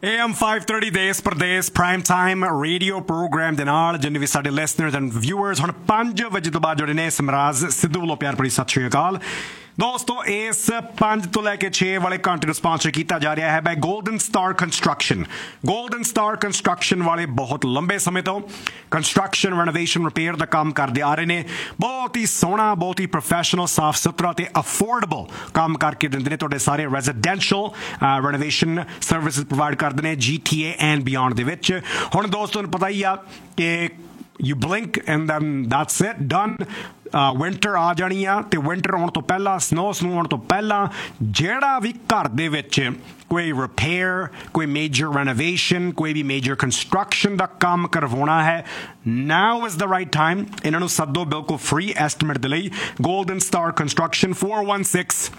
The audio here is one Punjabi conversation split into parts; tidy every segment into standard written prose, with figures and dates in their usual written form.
AM 530 ਦੇਸ ਪ੍ਰਦੇਸ ਪ੍ਰਾਈਮ ਟਾਈਮ ਰੇਡੀਓ ਪ੍ਰੋਗਰਾਮ ਦੇ ਨਾਲ ਜਿੰਨੇ ਵੀ ਸਾਡੇ ਲਿਸਨਰਸ ਐਂਡ ਵਿਊਅਰਸ ਹੁਣ 5 ਵਜੇ ਤੋਂ ਬਾਅਦ ਜੁੜੇ ਨੇ ਸਮਰਾਜ ਸਿੱਧੂ ਵੱਲੋਂ ਪਿਆਰ ਭਰੀ ਸਤਿ ਸ਼੍ਰੀ ਅਕਾਲ ਦੋਸਤੋ ਇਸ 5 ਤੋਂ ਲੈ ਕੇ 6 ਵਾਲੇ ਘੰਟੇ ਨੂੰ ਸਪਾਂਸਰ ਕੀਤਾ ਜਾ ਰਿਹਾ ਹੈ ਬਾਈ ਗੋਲਡਨ ਸਟਾਰ ਕੰਸਟਰਕਸ਼ਨ ਵਾਲੇ ਬਹੁਤ ਲੰਬੇ ਸਮੇਂ ਤੋਂ ਕੰਸਟਰਕਸ਼ਨ ਰੈਨੋਵੇਸ਼ਨ ਰਿਪੇਅਰ ਦਾ ਕੰਮ ਕਰਦੇ ਆ ਰਹੇ ਨੇ ਬਹੁਤ ਹੀ ਸੋਹਣਾ ਬਹੁਤ ਹੀ ਪ੍ਰੋਫੈਸ਼ਨਲ ਸਾਫ ਸੁਥਰਾ ਤੇ ਅਫੋਰਡੇਬਲ ਕੰਮ ਕਰਕੇ ਦਿੰਦੇ ਨੇ ਤੁਹਾਡੇ ਸਾਰੇ ਰੈਜ਼ੀਡੈਂਸ਼ੀਅਲ ਰੈਨੋਵੇਸ਼ਨ ਸਰਵਿਸਿਜ਼ ਪ੍ਰੋਵਾਈਡ ਕਰਦੇ ਨੇ GTA ਐਂਡ ਬਿਯੋਂਡ ਦੇ ਵਿੱਚ ਹੁਣ ਦੋਸਤੋ ਨੂੰ ਪਤਾ ਹੀ ਆ ਕਿ you blink and then that's it done winter ਆ ਜਾਣੀ ਆ ਤੇ winter ਆਉਣ ਤੋਂ ਪਹਿਲਾਂ snow ਆਉਣ ਤੋਂ ਪਹਿਲਾਂ ਜਿਹੜਾ ਵੀ ਘਰ ਦੇ ਵਿੱਚ ਕੋਈ ਰਿਪੇਅਰ ਕੋਈ ਮੇਜਰ ਰੈਨੋਵੇਸ਼ਨ ਕੋਈ ਵੀ ਮੇਜਰ ਕੰਸਟਰਕਸ਼ਨ ਦਾ ਕੰਮ ਕਰਵਾਉਣਾ ਹੈ now is the right time ਇਹਨਾਂ ਨੂੰ ਸੱਦੋ ਬਿਲਕੁਲ ਫ੍ਰੀ ਐਸਟੀਮੇਟ ਦੇ ਲਈ ਗੋਲਡਨ ਸਟਾਰ ਕੰਸਟਰਕਸ਼ਨ 416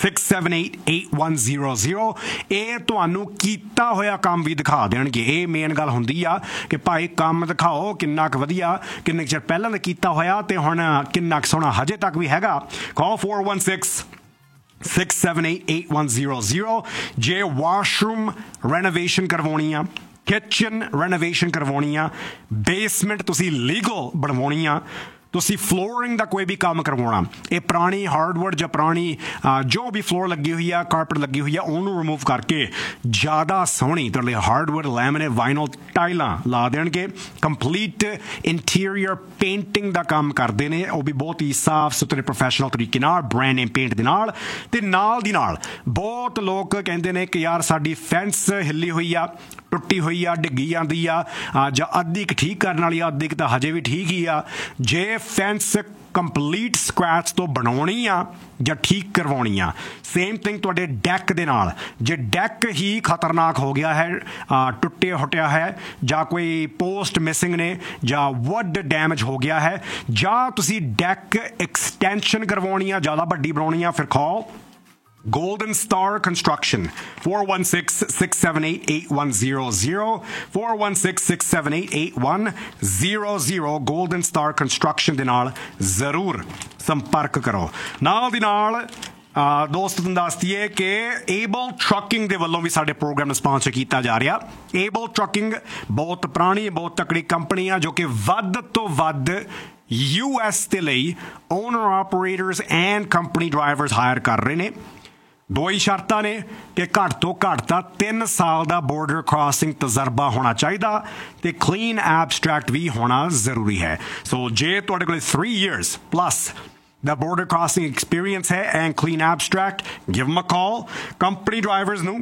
6788100 ਇਹ ਤੁਹਾਨੂੰ ਕੀਤਾ ਹੋਇਆ ਕੰਮ ਵੀ ਦਿਖਾ ਦੇਣਗੇ ਇਹ ਮੇਨ ਗੱਲ ਹੁੰਦੀ ਆ ਕਿ ਭਾਈ ਕੰਮ ਦਿਖਾਓ ਕਿੰਨਾ ਕੁ ਵਧੀਆ ਕਿੰਨੇ ਚਿਰ ਪਹਿਲਾਂ ਦਾ ਕੀਤਾ ਹੋਇਆ ਤੇ ਹੁਣ ਕਿੰਨਾ ਕੁ ਸੋਹਣਾ ਹਜੇ ਤੱਕ ਵੀ ਹੈਗਾ ਕਾਲ 416 6788100 ਜੇ ਵਾਸ਼ਰੂਮ ਰੈਨੋਵੇਸ਼ਨ ਕਰਵਾਉਣੀ ਆ ਕਿਚਨ ਰੈਨੋਵੇਸ਼ਨ ਕਰਵਾਉਣੀ ਆ ਬੇਸਮੈਂਟ ਤੁਸੀਂ ਲੀਗਲ ਬਣਵਾਉਣੀ ਆ ਤੁਸੀਂ ਫਲੋਰਿੰਗ ਦਾ ਕੋਈ ਵੀ ਕੰਮ ਕਰਵਾਉਣਾ ਇਹ ਪੁਰਾਣੀ ਹਾਰਡਵੁੱਡ ਜਾਂ ਪੁਰਾਣੀ ਜੋ ਵੀ ਫਲੋਰ ਲੱਗੀ ਹੋਈ ਆ ਕਾਰਪਟ ਲੱਗੀ ਹੋਈ ਆ ਉਹਨੂੰ ਰਿਮੂਵ ਕਰਕੇ ਜ਼ਿਆਦਾ ਸੋਹਣੀ ਤੁਹਾਡੇ ਲਈ ਹਾਰਡਵੁੱਡ ਲੈਮੀਨੇਟ ਵਾਈਨਲ ਟਾਈਲਾਂ ਲਾ ਦੇਣਗੇ ਕੰਪਲੀਟ ਇੰਟੀਰੀਅਰ ਪੇਂਟਿੰਗ ਦਾ ਕੰਮ ਕਰਦੇ ਨੇ ਉਹ ਵੀ ਬਹੁਤ ਹੀ ਸਾਫ਼ ਸੁਥਰੇ ਪ੍ਰੋਫੈਸ਼ਨਲ ਤਰੀਕੇ ਨਾਲ ਬ੍ਰਾਂਡ ਨੇਮ ਪੇਂਟ ਦੇ ਨਾਲ ਤੇ ਨਾਲ ਦੀ ਨਾਲ ਬਹੁਤ ਲੋਕ ਕਹਿੰਦੇ ਨੇ ਕਿ ਯਾਰ ਸਾਡੀ ਫੈਂਸ ਹਿੱਲੀ ਹੋਈ ਆ ਟੁੱਟੀ ਹੋਈ ਆ ਡਿੱਗੀ ਜਾਂਦੀ ਆ ਜਾਂ ਅੱਧੀ ਕੁ ਠੀਕ ਕਰਨ ਵਾਲੀ ਆ ਅੱਧੀ ਕੁ ਤਾਂ ਹਜੇ ਵੀ ਠੀਕ ਹੀ ਆ ਜੇ ਫੈਂਸ ਕੰਪਲੀਟ ਸਕ੍ਰੈਚ ਤੋਂ ਬਣਾਉਣੀ ਆ ਜਾਂ ਠੀਕ ਕਰਵਾਉਣੀ ਆ ਸੇਮ ਥਿੰਗ ਤੁਹਾਡੇ ਡੈਕ ਦੇ ਨਾਲ ਜੇ ਡੈਕ ਹੀ ਖਤਰਨਾਕ ਹੋ ਗਿਆ ਹੈ ਟੁੱਟਿਆ ਹੁੱਟਿਆ ਹੈ ਜਾਂ ਕੋਈ ਪੋਸਟ ਮਿਸਿੰਗ ਨੇ ਜਾਂ ਵੁੱਡ ਡੈਮੇਜ ਹੋ ਗਿਆ ਹੈ ਜਾਂ ਤੁਸੀਂ ਡੈਕ ਐਕਸਟੈਂਸ਼ਨ ਕਰਵਾਉਣੀ ਆ ਜ਼ਿਆਦਾ ਵੱਡੀ ਬਣਾਉਣੀ ਆ ਫਿਰ ਕਾਲ Golden Star Construction 416-678-8100 416-678-8100 Golden Star Construction ਦੇ ਨਾਲ ਜ਼ਰੂਰ ਸੰਪਰਕ ਕਰੋ ਨਾਲ ਦੀ ਨਾਲ ਦੋਸਤ ਤੁਹਾਨੂੰ ਦੱਸ ਦਈਏ ਕਿ ਏਬਲ ਟਰੱਕਿੰਗ ਦੇ ਵੱਲੋਂ ਵੀ ਸਾਡੇ ਪ੍ਰੋਗਰਾਮ ਨੂੰ ਸਪਾਂਸਰ ਕੀਤਾ ਜਾ ਰਿਹਾ ਏਬਲ ਟਰੱਕਿੰਗ ਬਹੁਤ ਪੁਰਾਣੀ ਬਹੁਤ ਤਕੜੀ ਕੰਪਨੀ ਆ ਜੋ ਕਿ ਵੱਧ ਤੋਂ ਵੱਧ US ਦੇ ਲਈ owner operators and company drivers hire ਕਰ ਰਹੇ ਨੇ ਦੋ ਹੀ ਸ਼ਰਤਾਂ ਨੇ ਕਿ ਘੱਟ ਤੋਂ ਘੱਟ ਤਾਂ 3 ਸਾਲ ਦਾ ਬਾਰਡਰ ਕ੍ਰਾਸਿੰਗ ਤਜਰਬਾ ਹੋਣਾ ਚਾਹੀਦਾ ਤੇ ਕਲੀਨ ਐਬਸਟ੍ਰੈਕਟ ਵੀ ਹੋਣਾ ਜ਼ਰੂਰੀ ਹੈ ਸੋ ਜੇ ਤੁਹਾਡੇ ਕੋਲ 3 years plus the border crossing experience hai and clean abstract give them a call company drivers nu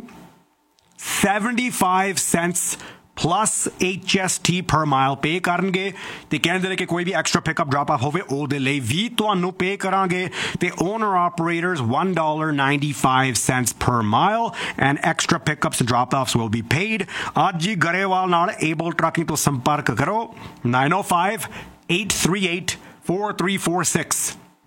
75 cents plus HST per mile pay ਕਰਨਗੇ ਤੇ ਕਹਿੰਦੇ ਨੇ ਕਿ ਕੋਈ ਵੀ ਐਕਸਟਰਾ ਪਿਕਅਪ ਡ੍ਰੌਪ ਆਫ ਹੋਵੇ ਉਹਦੇ ਲਈ ਵੀ ਤੁਹਾਨੂੰ ਪੇ ਕਰਾਂਗੇ ਤੇ owner operators $1.95 per mile and extra pickups and drop offs will be paid ਅੱਜ ਹੀ ਗਰੇਵਾਲ ਨਾਲ ਏਬਲ ਟਰੱਕਿੰਗ ਤੋਂ ਸੰਪਰਕ ਕਰੋ 905-838-4346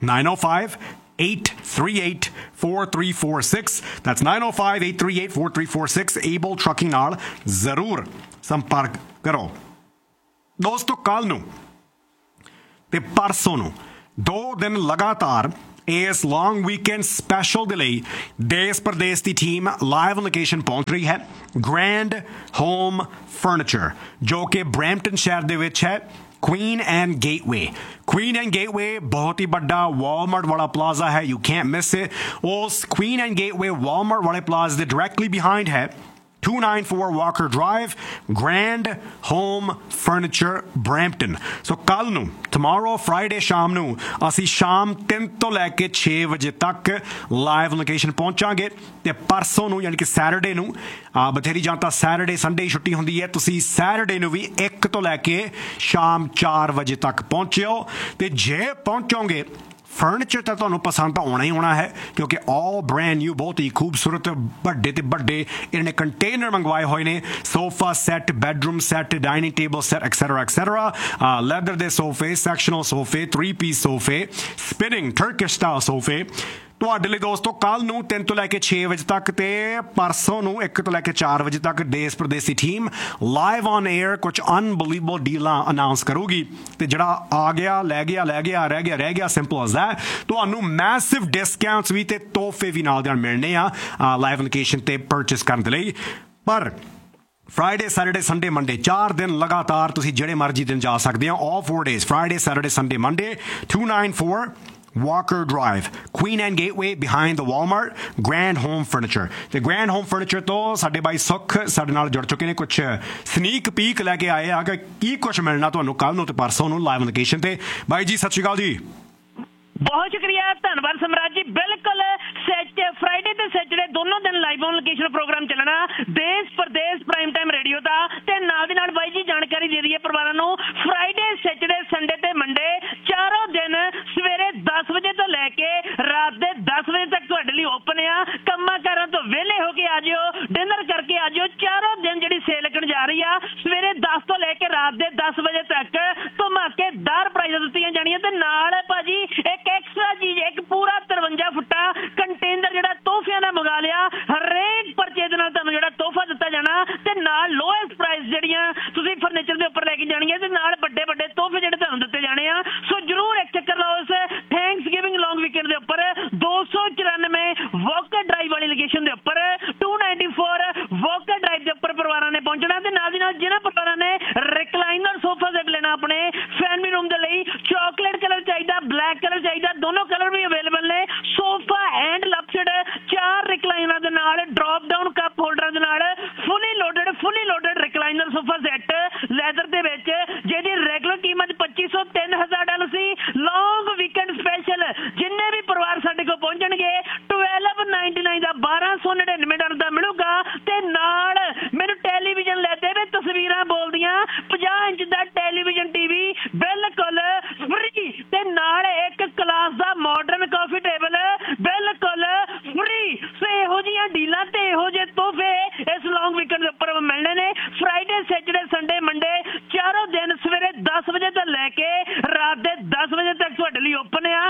905-838-4346 that's 905-838-4346 ਏਬਲ ਟਰੱਕਿੰਗ ਨਾਲ ਜ਼ਰੂਰ ਸੰਪਰਕ ਕਰੋ ਦੋਸਤੋ ਕੱਲ ਨੂੰ ਤੇ ਪਰਸੋਂ ਨੂੰ 2 ਦਿਨ ਲਗਾਤਾਰ ਇਸ ਲੌਂਗ ਵੀਕਐਂਡ ਸਪੈਸ਼ਲ ਦੇ ਲਈ ਦੇਸ ਪ੍ਰਦੇਸ ਦੀ ਟੀਮ ਲਾਈਵ ਲੋਕੇਸ਼ਨ ਪਹੁੰਚ ਰਹੀ ਹੈ ਗ੍ਰੈਂਡ ਹੋਮ ਫਰਨੀਚਰ ਜੋ ਕਿ ਬਰੈਂਪਟਨ ਸ਼ਹਿਰ ਦੇ ਵਿੱਚ ਹੈ Queen and Gateway बहुत ही बड़ा Walmart वाला plaza है you can't miss it उस Queen and Gateway Walmart वाले plaza के directly behind है 294 Walker Drive Grand Home Furniture Brampton so ਕੱਲ ਨੂੰ tomorrow Friday ਸ਼ਾਮ ਨੂੰ ਅਸੀਂ ਸ਼ਾਮ 3 ਤੋਂ ਲੈ ਕੇ 6 ਵਜੇ ਤੱਕ ਲਾਈਵ ਲੋਕੇਸ਼ਨ ਪਹੁੰਚਾਂਗੇ ਤੇ ਪਰਸੋਂ ਨੂੰ ਯਾਨੀ ਕਿ ਸੈਟਰਡੇ ਨੂੰ ਬਥੇਰੀ ਜਾਂ ਤਾਂ ਸੈਟਰਡੇ ਸੰਡੇ ਛੁੱਟੀ ਹੁੰਦੀ ਹੈ ਤੁਸੀਂ ਸੈਟਰਡੇ ਨੂੰ ਵੀ 1 ਤੋਂ ਲੈ ਕੇ ਸ਼ਾਮ 4 ਵਜੇ ਤੱਕ ਪਹੁੰਚਿਓ ਤੇ ਜੇ ਪਹੁੰਚੋਗੇ ਫਰਨੀਚਰ ਤਾਂ ਤੁਹਾਨੂੰ ਪਸੰਦ ਤਾਂ ਆਉਣਾ ਹੀ ਹੋਣਾ ਹੈ ਕਿਉਂਕਿ ਆਲ ਬ੍ਰੈਂਡ ਨਿਊ ਬਹੁਤ ਹੀ ਖੂਬਸੂਰਤ ਵੱਡੇ ਤੇ ਵੱਡੇ ਇਹਨਾਂ ਨੇ ਕੰਟੇਨਰ ਮੰਗਵਾਏ ਹੋਏ ਨੇ sofa set bedroom set dining table set etcetera leather ਦੇ ਸੋਫੇ ਸੈਕਸ਼ਨਲ ਸੋਫੇ 3-piece ਸੋਫੇ ਸਪਿਨਿੰਗ ਟਰਕਿਸ਼ ਸਟਾਈਲ ਸੋਫੇ ਤੁਹਾਡੇ ਲਈ ਦੋਸਤੋ ਕੱਲ ਨੂੰ 3 ਤੋਂ ਲੈ ਕੇ 6 ਵਜੇ ਤੱਕ ਤੇ ਪਰਸੋਂ ਨੂੰ 1 ਤੋਂ ਲੈ ਕੇ 4 ਵਜੇ ਤੱਕ ਦੇਸ ਪ੍ਰਦੇਸੀ ਟੀਮ ਲਾਈਵ ਔਨ 에ਅਰ ਕੁਝ ਅਨਬਲੀਵੇਬਲ ਡੀਲਾਂ ਅਨਾਉਂਸ ਕਰੂਗੀ ਤੇ ਜਿਹੜਾ ਆ ਗਿਆ ਲੈ ਗਿਆ ਰਹਿ ਗਿਆ ਸਿੰਪਲ ਐਜ਼ ਦੈਟ ਤੁਹਾਨੂੰ ਮੈਸਿਵ ਡਿਸਕਾਊਂਟਸ ਵੀ ਤੇ ਤੋਹਫੇ ਵੀ ਨਾਲ ਦੇ ਨਾਲ ਮਿਲਣੇ ਆ ਲਾਈਵ ਲੋਕੇਸ਼ਨ ਤੇ ਪਰਚੇਸ ਕਰਨ ਦੇ ਲਈ ਪਰ Friday, Saturday, Sunday, Monday. 4 दिन लगातार तुसी जेड़े मर्जी दिन जा सकते हैं. All 4 days. Friday, Saturday, Sunday, Monday. 294 Walker Drive, Queen Anne Gateway behind the Walmart, Grand Home Furniture. The Grand Home Furniture ਤੋਂ ਸਾਡੇ ਬਾਈ ਸੁਖ ਸਾਡੇ ਨਾਲ ਜੁੜ ਚੁੱਕੇ ਨੇ. ਕੁਝ ਸਨੀਕ ਪੀਕ ਲੈ ਕੇ ਆਏ ਆ ਕਿ ਕੀ ਕੁਝ ਮਿਲਣਾ ਤੁਹਾਨੂੰ ਕੱਲ ਨੂੰ ਤੇ ਪਰਸੋਂ ਨੂੰ ਲਾਈਵ ਲੋਕੇਸ਼ਨ ਤੇ. ਬਾਈ ਜੀ ਸਤਿ ਸ਼੍ਰੀ ਅਕਾਲ ਜੀ. ਬਹੁਤ ਸ਼ੁਕਰੀਆ, ਧੰਨਵਾਦ ਸਮਰਾਜ ਜੀ. ਬਿਲਕੁਲ ਫਰਾਈਡੇ ਤੇ ਸੈਚਰਡੇ ਦੋਨੋਂ ਦਿਨ ਲਾਈਵ ਔਨ ਲੋਕੇਸ਼ਨ ਪ੍ਰੋਗਰਾਮ ਚੱਲਣਾ ਦੇਸ਼ ਪ੍ਰਦੇਸ਼ ਪ੍ਰਾਈਮ ਟਾਈਮ ਰੇਡੀਓ ਦਾ. ਤੇ ਨਾਲ ਦੀ ਨਾਲ ਬਾਈ ਜੀ ਜਾਣਕਾਰੀ ਦੇ ਦਈਏ ਪਰਿਵਾਰਾਂ ਨੂੰ, ਫਰਾਈਡੇ ਸੈਚਰਡੇ ਸੰਡੇ ਤੇ ਮੰਡੇ ਚਾਰੋਂ ਦਿਨ ਸਵੇਰੇ 10 ਵਜੇ ਤੋਂ ਲੈ ਕੇ ਰਾਤ ਦੇ 10 ਵਜੇ ਤੱਕ ਤੁਹਾਡੇ ਲਈ ਓਪਨ ਆ. ਕੰਮਾਂ ਕਾਰਾਂ ਤੋਂ ਵਿਹਲੇ ਹੋ ਕੇ ਆ ਜਿਓ, ਡਿਨਰ ਕਰਕੇ ਆ ਜਿਓ. ਚਾਰੋਂ ਦਿਨ ਜਿਹੜੀ ਸੇਲ ਲੱਗਣ ਜਾ ਰਹੀ ਆ ਸਵੇਰੇ 10 ਤੋਂ ਲੈ ਕੇ ਰਾਤ ਦੇ 10 ਵਜੇ ਤੱਕ ਧਮਾਕੇਦਾਰ ਪ੍ਰਾਈਜ਼ਾਂ ਦਿੱਤੀਆਂ ਜਾਣੀਆਂ. ਤੇ ਨਾਲ ਭਾਜੀ ਇੱਕ ਐਕਸਟਰਾ ਚੀਜ਼, ਇੱਕ ਪੂਰਾ 53 ਫੁੱਟਾ ਕੰਟੇਨਰ ਜਿਹੜਾ ਤੋਹਫਿਆਂ ਦਾ ਮੰਗਾ ਲਿਆ. ਹਰੇਕ ਪਰਚੇ ਦੇ ਨਾਲ ਤੁਹਾਨੂੰ ਜਿਹੜਾ ਤੋਹਫਾ ਦਿੱਤਾ ਜਾਣਾ ਤੇ ਨਾਲ ਲੋਐਸਟ ਪ੍ਰਾਈਸ ਜਿਹੜੀਆਂ ਤੁਸੀਂ ਫਰਨੀਚਰ ਦੇ ਉੱਪਰ ਲੈ ਕੇ ਜਾਣੀਆਂ ਤੇ ਨਾਲ ਵੱਡੇ ਵੱਡੇ ਤੋਹਫੇ ਜਿਹੜੇ ਤੁਹਾਨੂੰ ਦਿੱਤੇ ਜਾਣੇ ਆ. ਸੋ ਜਰੂਰ ਇੱਕ ਚੱਕਰ ਲਾਓ ਇਸ ਥੈਂਕਸ ਗਿਵਿੰਗ ਲੌਂਗ ਵੀਕਐਂਡ ਦੇ ਉੱਪਰ. 294 ਵਾਕਰ ਡਰਾਈਵ ਵਾਲੀ ਲੋਕੇਸ਼ਨ ਦੇ ਉੱਪਰ 294 ਵਾਕਰ ਡਰਾਈਵ ਦੇ ਉੱਪਰ ਪਰਿਵਾਰਾਂ ਨੇ ਪਹੁੰਚਣਾ. ਤੇ ਨਾਲ ਦੀ ਨਾਲ ਜਿਹਨਾਂ ਪਰਿਵਾਰਾਂ ਨੇ ਰਿਕਲਾਈਨਰ ਸੋਫਾ ਸੈੱਟ ਲੈਣਾ ਆਪਣੇ ਫੈਮਿਲੀ ਰੂਮ ਦੇ ਲਈ, ਚਾਕਲੇਟ ਕਲਰ ਚਾਹੀਦਾ, ਬਲੈਕ ਕਲਰ ਚਾਹੀਦਾ, ਦੋਨੋਂ ਕਲਰ ਵੀ ਅਵੇਲੇਬਲ ਨੇ. ਸੋਫਾ ਐਂਡ ਲਪਸਡ 4 ਰਿਕਲਾਈਨਰ ਦੇ ਨਾਲ, ਡ੍ਰੌਪ ਡਾਊਨ ਕੱਪ ਹੋਲਡਰ ਦੇ ਨਾਲ ਫੁੱਲੀ loaded recliner sofa set leather ਦੇ ਵਿੱਚ, ਜਿਹਦੀ ਰੈਗੂਲਰ ਕੀਮਤ $2500 $3000 ਸੀ. ਲੌਂਗ ਵੀਕਐਂਡ ਸਪੈਸ਼ਲ ਜਿੰਨੇ ਵੀ ਪਰਿਵਾਰ ਸਾਡੇ ਕੋਲ ਪਹੁੰਚਣਗੇ $1299 ਦਾ $1299 ਦਾ ਮਿਲੂਗਾ. ਤੇ ਨਾਲ ਮੈਨੂੰ ਟੈਲੀਵਿਜ਼ਨ ਲੈ ਦੇ ਤਸਵੀਰਾਂ ਬੋਲਦੀਆਂ 50 ਇੰਚ ਦਾ ਟੈਲੀਵਿਜ਼ਨ ਟੀਵੀ ਬਿਲਕੁਲ ਫ੍ਰੀ. ਤੇ ਨਾਲ ਇੱਕ ਕਲਾਸ ਦਾ ਮਾਡਰਨ ਕਾਫੀ ਟੇਬਲ ਬਿਲਕੁਲ ਫ੍ਰੀ. ਸੋ ਇਹੋ ਜਿਹੀਆਂ ਡੀਲਾਂ ਤੇ ਇਹੋ ਜਿਹੇ ਤੋਹਫੇ ਇਸ ਲੌਂਗ ਵੀਕਐਂਡ ਦੇ ਉੱਪਰ ਮਿਲਣੇ ਨੇ. ਫਰਾਈਡੇ ਸੈਚਰਡੇ ਸੰਡੇ ਮੰਡੇ ਚਾਰੋਂ ਦਿਨ ਸਵੇਰੇ 10 ਵਜੇ ਤੋਂ ਲੈ ਕੇ ਰਾਤ ਦੇ 10 ਵਜੇ ਤੱਕ ਤੁਹਾਡੇ ਲਈ ਓਪਨ ਆ.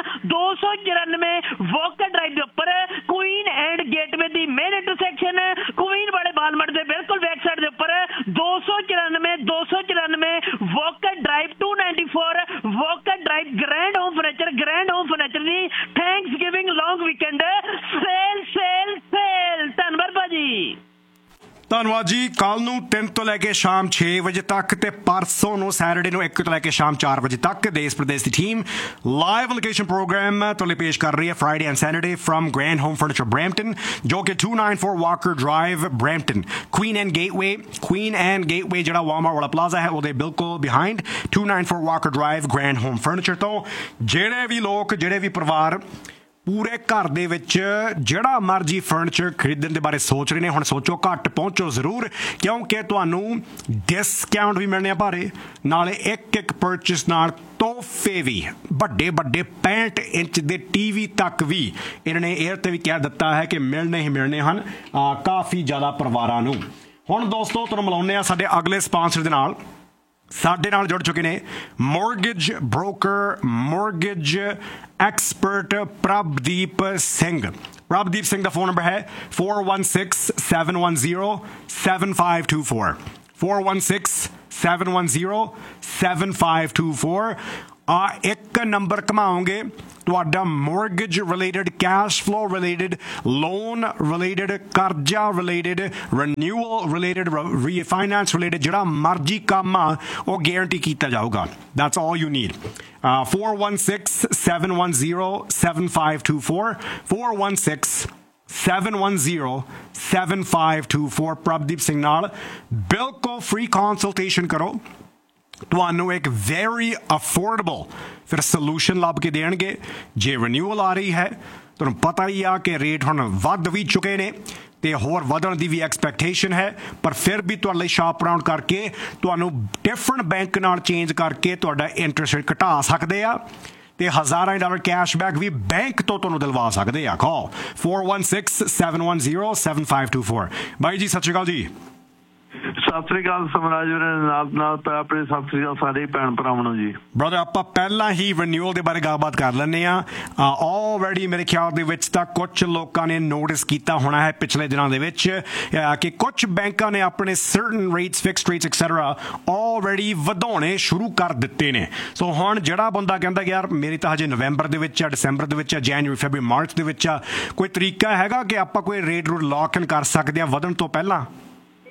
294 ਵਾਕਰ ਡਰਾਈਵ ਦੇ ਉੱਪਰ, Queen and gateway the main intersection, Queen ਵਾਲੇ ਬਾਲਮਟ ਦੇ ਬਿਲਕੁਲ ਬੈਕ ਸਾਈਡ ਦੇ ਉੱਪਰ 294 Walker drive 294 Walker drive grand home furniture ਦੀ ਥੈਂਕਸ ਗਿਵਿੰਗ ਲੌਂਗ ਵੀਕਐਂਡ ਸੇਲ. ਧੰਨਵਾਦ ਭਾਜੀ. ਧੰਨਵਾਦ ਜੀ. ਕੱਲ ਨੂੰ 3 ਤੋਂ ਲੈ ਕੇ ਸ਼ਾਮ 6 ਵਜੇ ਤੱਕ ਤੇ ਪਰਸੋਂ ਨੂੰ ਸੈਟਰਡੇ ਨੂੰ 1 ਤੋਂ ਲੈ ਕੇ ਸ਼ਾਮ 4 ਵਜੇ ਤੱਕ ਦੇਸ਼ ਪ੍ਰਦੇਸ਼ ਦੀ ਟੀਮ ਲਾਈਵ ਲੋਕੇਸ਼ਨ ਪ੍ਰੋਗਰਾਮ ਤੁਹਾਡੇ ਪੇਸ਼ ਕਰ ਰਹੀ ਹੈ Friday and Saturday firm grand home furniture Brampton, ਜੋ ਕਿ 294 Walker drive Brampton, Queen and gateway ਜਿਹੜਾ ਵਾਲਮਾਰਟ ਵਾਲਾ ਪਲਾਜ਼ਾ ਹੈ ਉਹਦੇ ਬਿਲਕੁਲ behind 294 Walker drive grand home furniture ਤੋਂ. ਜਿਹੜੇ ਵੀ ਲੋਕ, ਜਿਹੜੇ ਵੀ ਪਰਿਵਾਰ ਪੂਰੇ ਘਰ ਦੇ ਵਿੱਚ ਜਿਹੜਾ ਮਰਜੀ ਫਰਨੀਚਰ ਖਰੀਦਣ ਦੇ ਬਾਰੇ ਸੋਚ ਰਹੇ ਨੇ, ਹੁਣ ਸੋਚੋ, ਘੱਟ ਪਹੁੰਚੋ ਜ਼ਰੂਰ, ਕਿਉਂਕਿ ਤੁਹਾਨੂੰ ਡਿਸਕਾਊਂਟ ਵੀ ਮਿਲਣੇ ਆ ਭਾਰੇ, ਨਾਲੇ ਇੱਕ ਪਰਚੇਸ ਨਾਲ ਤੋਹਫੇ ਵੀ, ਵੱਡੇ 65 ਇੰਚ ਦੇ ਟੀਵੀ ਤੱਕ ਵੀ ਇਹਨਾਂ ਨੇ 에ਅਰ ਤੇ ਵੀ ਕਹਿ ਦਿੱਤਾ ਹੈ ਕਿ ਮਿਲਣੇ ਹੀ ਮਿਲਣੇ ਹਨ ਕਾਫੀ ਜ਼ਿਆਦਾ ਪਰਿਵਾਰਾਂ ਨੂੰ. ਹੁਣ ਦੋਸਤੋ ਤੁਹਾਨੂੰ ਮਿਲਾਉਂਦੇ ਆ ਸਾਡੇ ਅਗਲੇ ਸਪਾਂਸਰ ਦੇ ਨਾਲ. ਸਾਡੇ ਨਾਲ ਜੁੜ ਚੁੱਕੇ ਨੇ mortgage broker, mortgage expert Prabhdeep Singh. Prabhdeep Singh ਦਾ ਫੋਨ ਨੰਬਰ ਹੈ 416-710-7524 416-710-7524. ਇੱਕ ਨੰਬਰ ਘਮਾਓਗੇ ਤੁਹਾਡਾ mortgage related, cash flow related, loan related, ਕਰਜ਼ਾ related, renewal related, refinance related, ਜਿਹੜਾ ਮਰਜ਼ੀ ਕੰਮ ਆ ਉਹ ਗਾਰੰਟੀ ਕੀਤਾ ਜਾਊਗਾ. That's all you need. 416-710-7524 416-710-7524 Prabhdeep Singh ਨਾਲ ਬਿਲਕੁਲ ਫ੍ਰੀ ਕੰਸਲਟੇਸ਼ਨ ਕਰੋ. ਤੁਹਾਨੂੰ ਇੱਕ ਵੈਰੀ ਅਫੋਰਡੇਬਲ ਫਿਰ ਸੋਲੂਸ਼ਨ ਲੱਭ ਕੇ ਦੇਣਗੇ. ਜੇ ਰੀਨਿਊਅਲ ਆ ਰਹੀ ਹੈ, ਤੁਹਾਨੂੰ ਪਤਾ ਹੀ ਆ ਕਿ ਰੇਟ ਹੁਣ ਵੱਧ ਵੀ ਚੁੱਕੇ ਨੇ ਤੇ ਹੋਰ ਵਧਣ ਦੀ ਵੀ ਐਕਸਪੈਕਟੇਸ਼ਨ ਹੈ, ਪਰ ਫਿਰ ਵੀ ਤੁਹਾਡੇ ਲਈ ਸ਼ਾਪ ਅਰਾਊਂਡ ਕਰਕੇ ਤੁਹਾਨੂੰ ਡਿਫਰੈਂਟ ਬੈਂਕ ਨਾਲ ਚੇਂਜ ਕਰਕੇ ਤੁਹਾਡਾ ਇੰਟਰਸਟ ਰੇਟ ਘਟਾ ਸਕਦੇ ਆ ਤੇ $1000 ਕੈਸ਼ਬੈਕ ਵੀ ਬੈਂਕ ਤੋਂ ਤੁਹਾਨੂੰ ਦਿਲਵਾ ਸਕਦੇ ਆ. ਕਾਲ 416-710-7524. ਬਾਈ ਜੀ ਸਤਿ ਸ਼੍ਰੀ ਅਕਾਲ ਜੀ. ਸਤਿ ਸ੍ਰੀ ਅਕਾਲ ਸਮਰਾਜ ਵੀਰੇ, ਨਾਲ ਆਪਣੇ ਸਤਿ ਸ੍ਰੀ ਅਕਾਲ ਸਾਰੇ ਭੈਣ ਭਰਾਵਾਂ ਨੂੰ ਜੀ. ਬ੍ਰਦਰ, ਆਪਾਂ ਪਹਿਲਾਂ ਹੀ ਰੀਨਿਊਅਲ ਦੇ ਬਾਰੇ ਗੱਲਬਾਤ ਕਰ ਲੈਂਦੇ ਆ. ਆਲਰੇਡੀ ਮੇਰੇ ਖਿਆਲ ਦੇ ਵਿੱਚ ਤਾਂ ਕੁਝ ਲੋਕਾਂ ਨੇ ਨੋਟਿਸ ਕੀਤਾ ਹੋਣਾ ਹੈ ਪਿਛਲੇ ਦਿਨਾਂ ਦੇ ਵਿੱਚ ਕਿ ਕੁਝ ਬੈਂਕਾਂ ਨੇ ਆਪਣੇ certain rates, fixed rates etcetera already ਵਧਾਉਣੇ ਸ਼ੁਰੂ ਕਰ ਦਿੱਤੇ ਨੇ. ਸੋ ਹੁਣ ਜਿਹੜਾ ਬੰਦਾ ਕਹਿੰਦਾ ਯਾਰ ਮੇਰੀ ਤਾਂ ਹਜੇ ਨਵੰਬਰ ਦੇ ਵਿੱਚ ਆ, ਦਸੰਬਰ ਦੇ ਵਿੱਚ ਆ, ਜਨਵਰੀ, ਫੈਬਰੂਰੀ, ਮਾਰਚ ਦੇ ਵਿੱਚ ਆ, ਕੋਈ ਤਰੀਕਾ ਹੈਗਾ ਕਿ ਆਪਾਂ ਕੋਈ ਰੇਟ ਰੂਟ ਲੌਕ ਇਨ ਕਰ ਸਕਦੇ ਆ ਵਧਣ ਤੋਂ ਪਹਿਲਾਂ?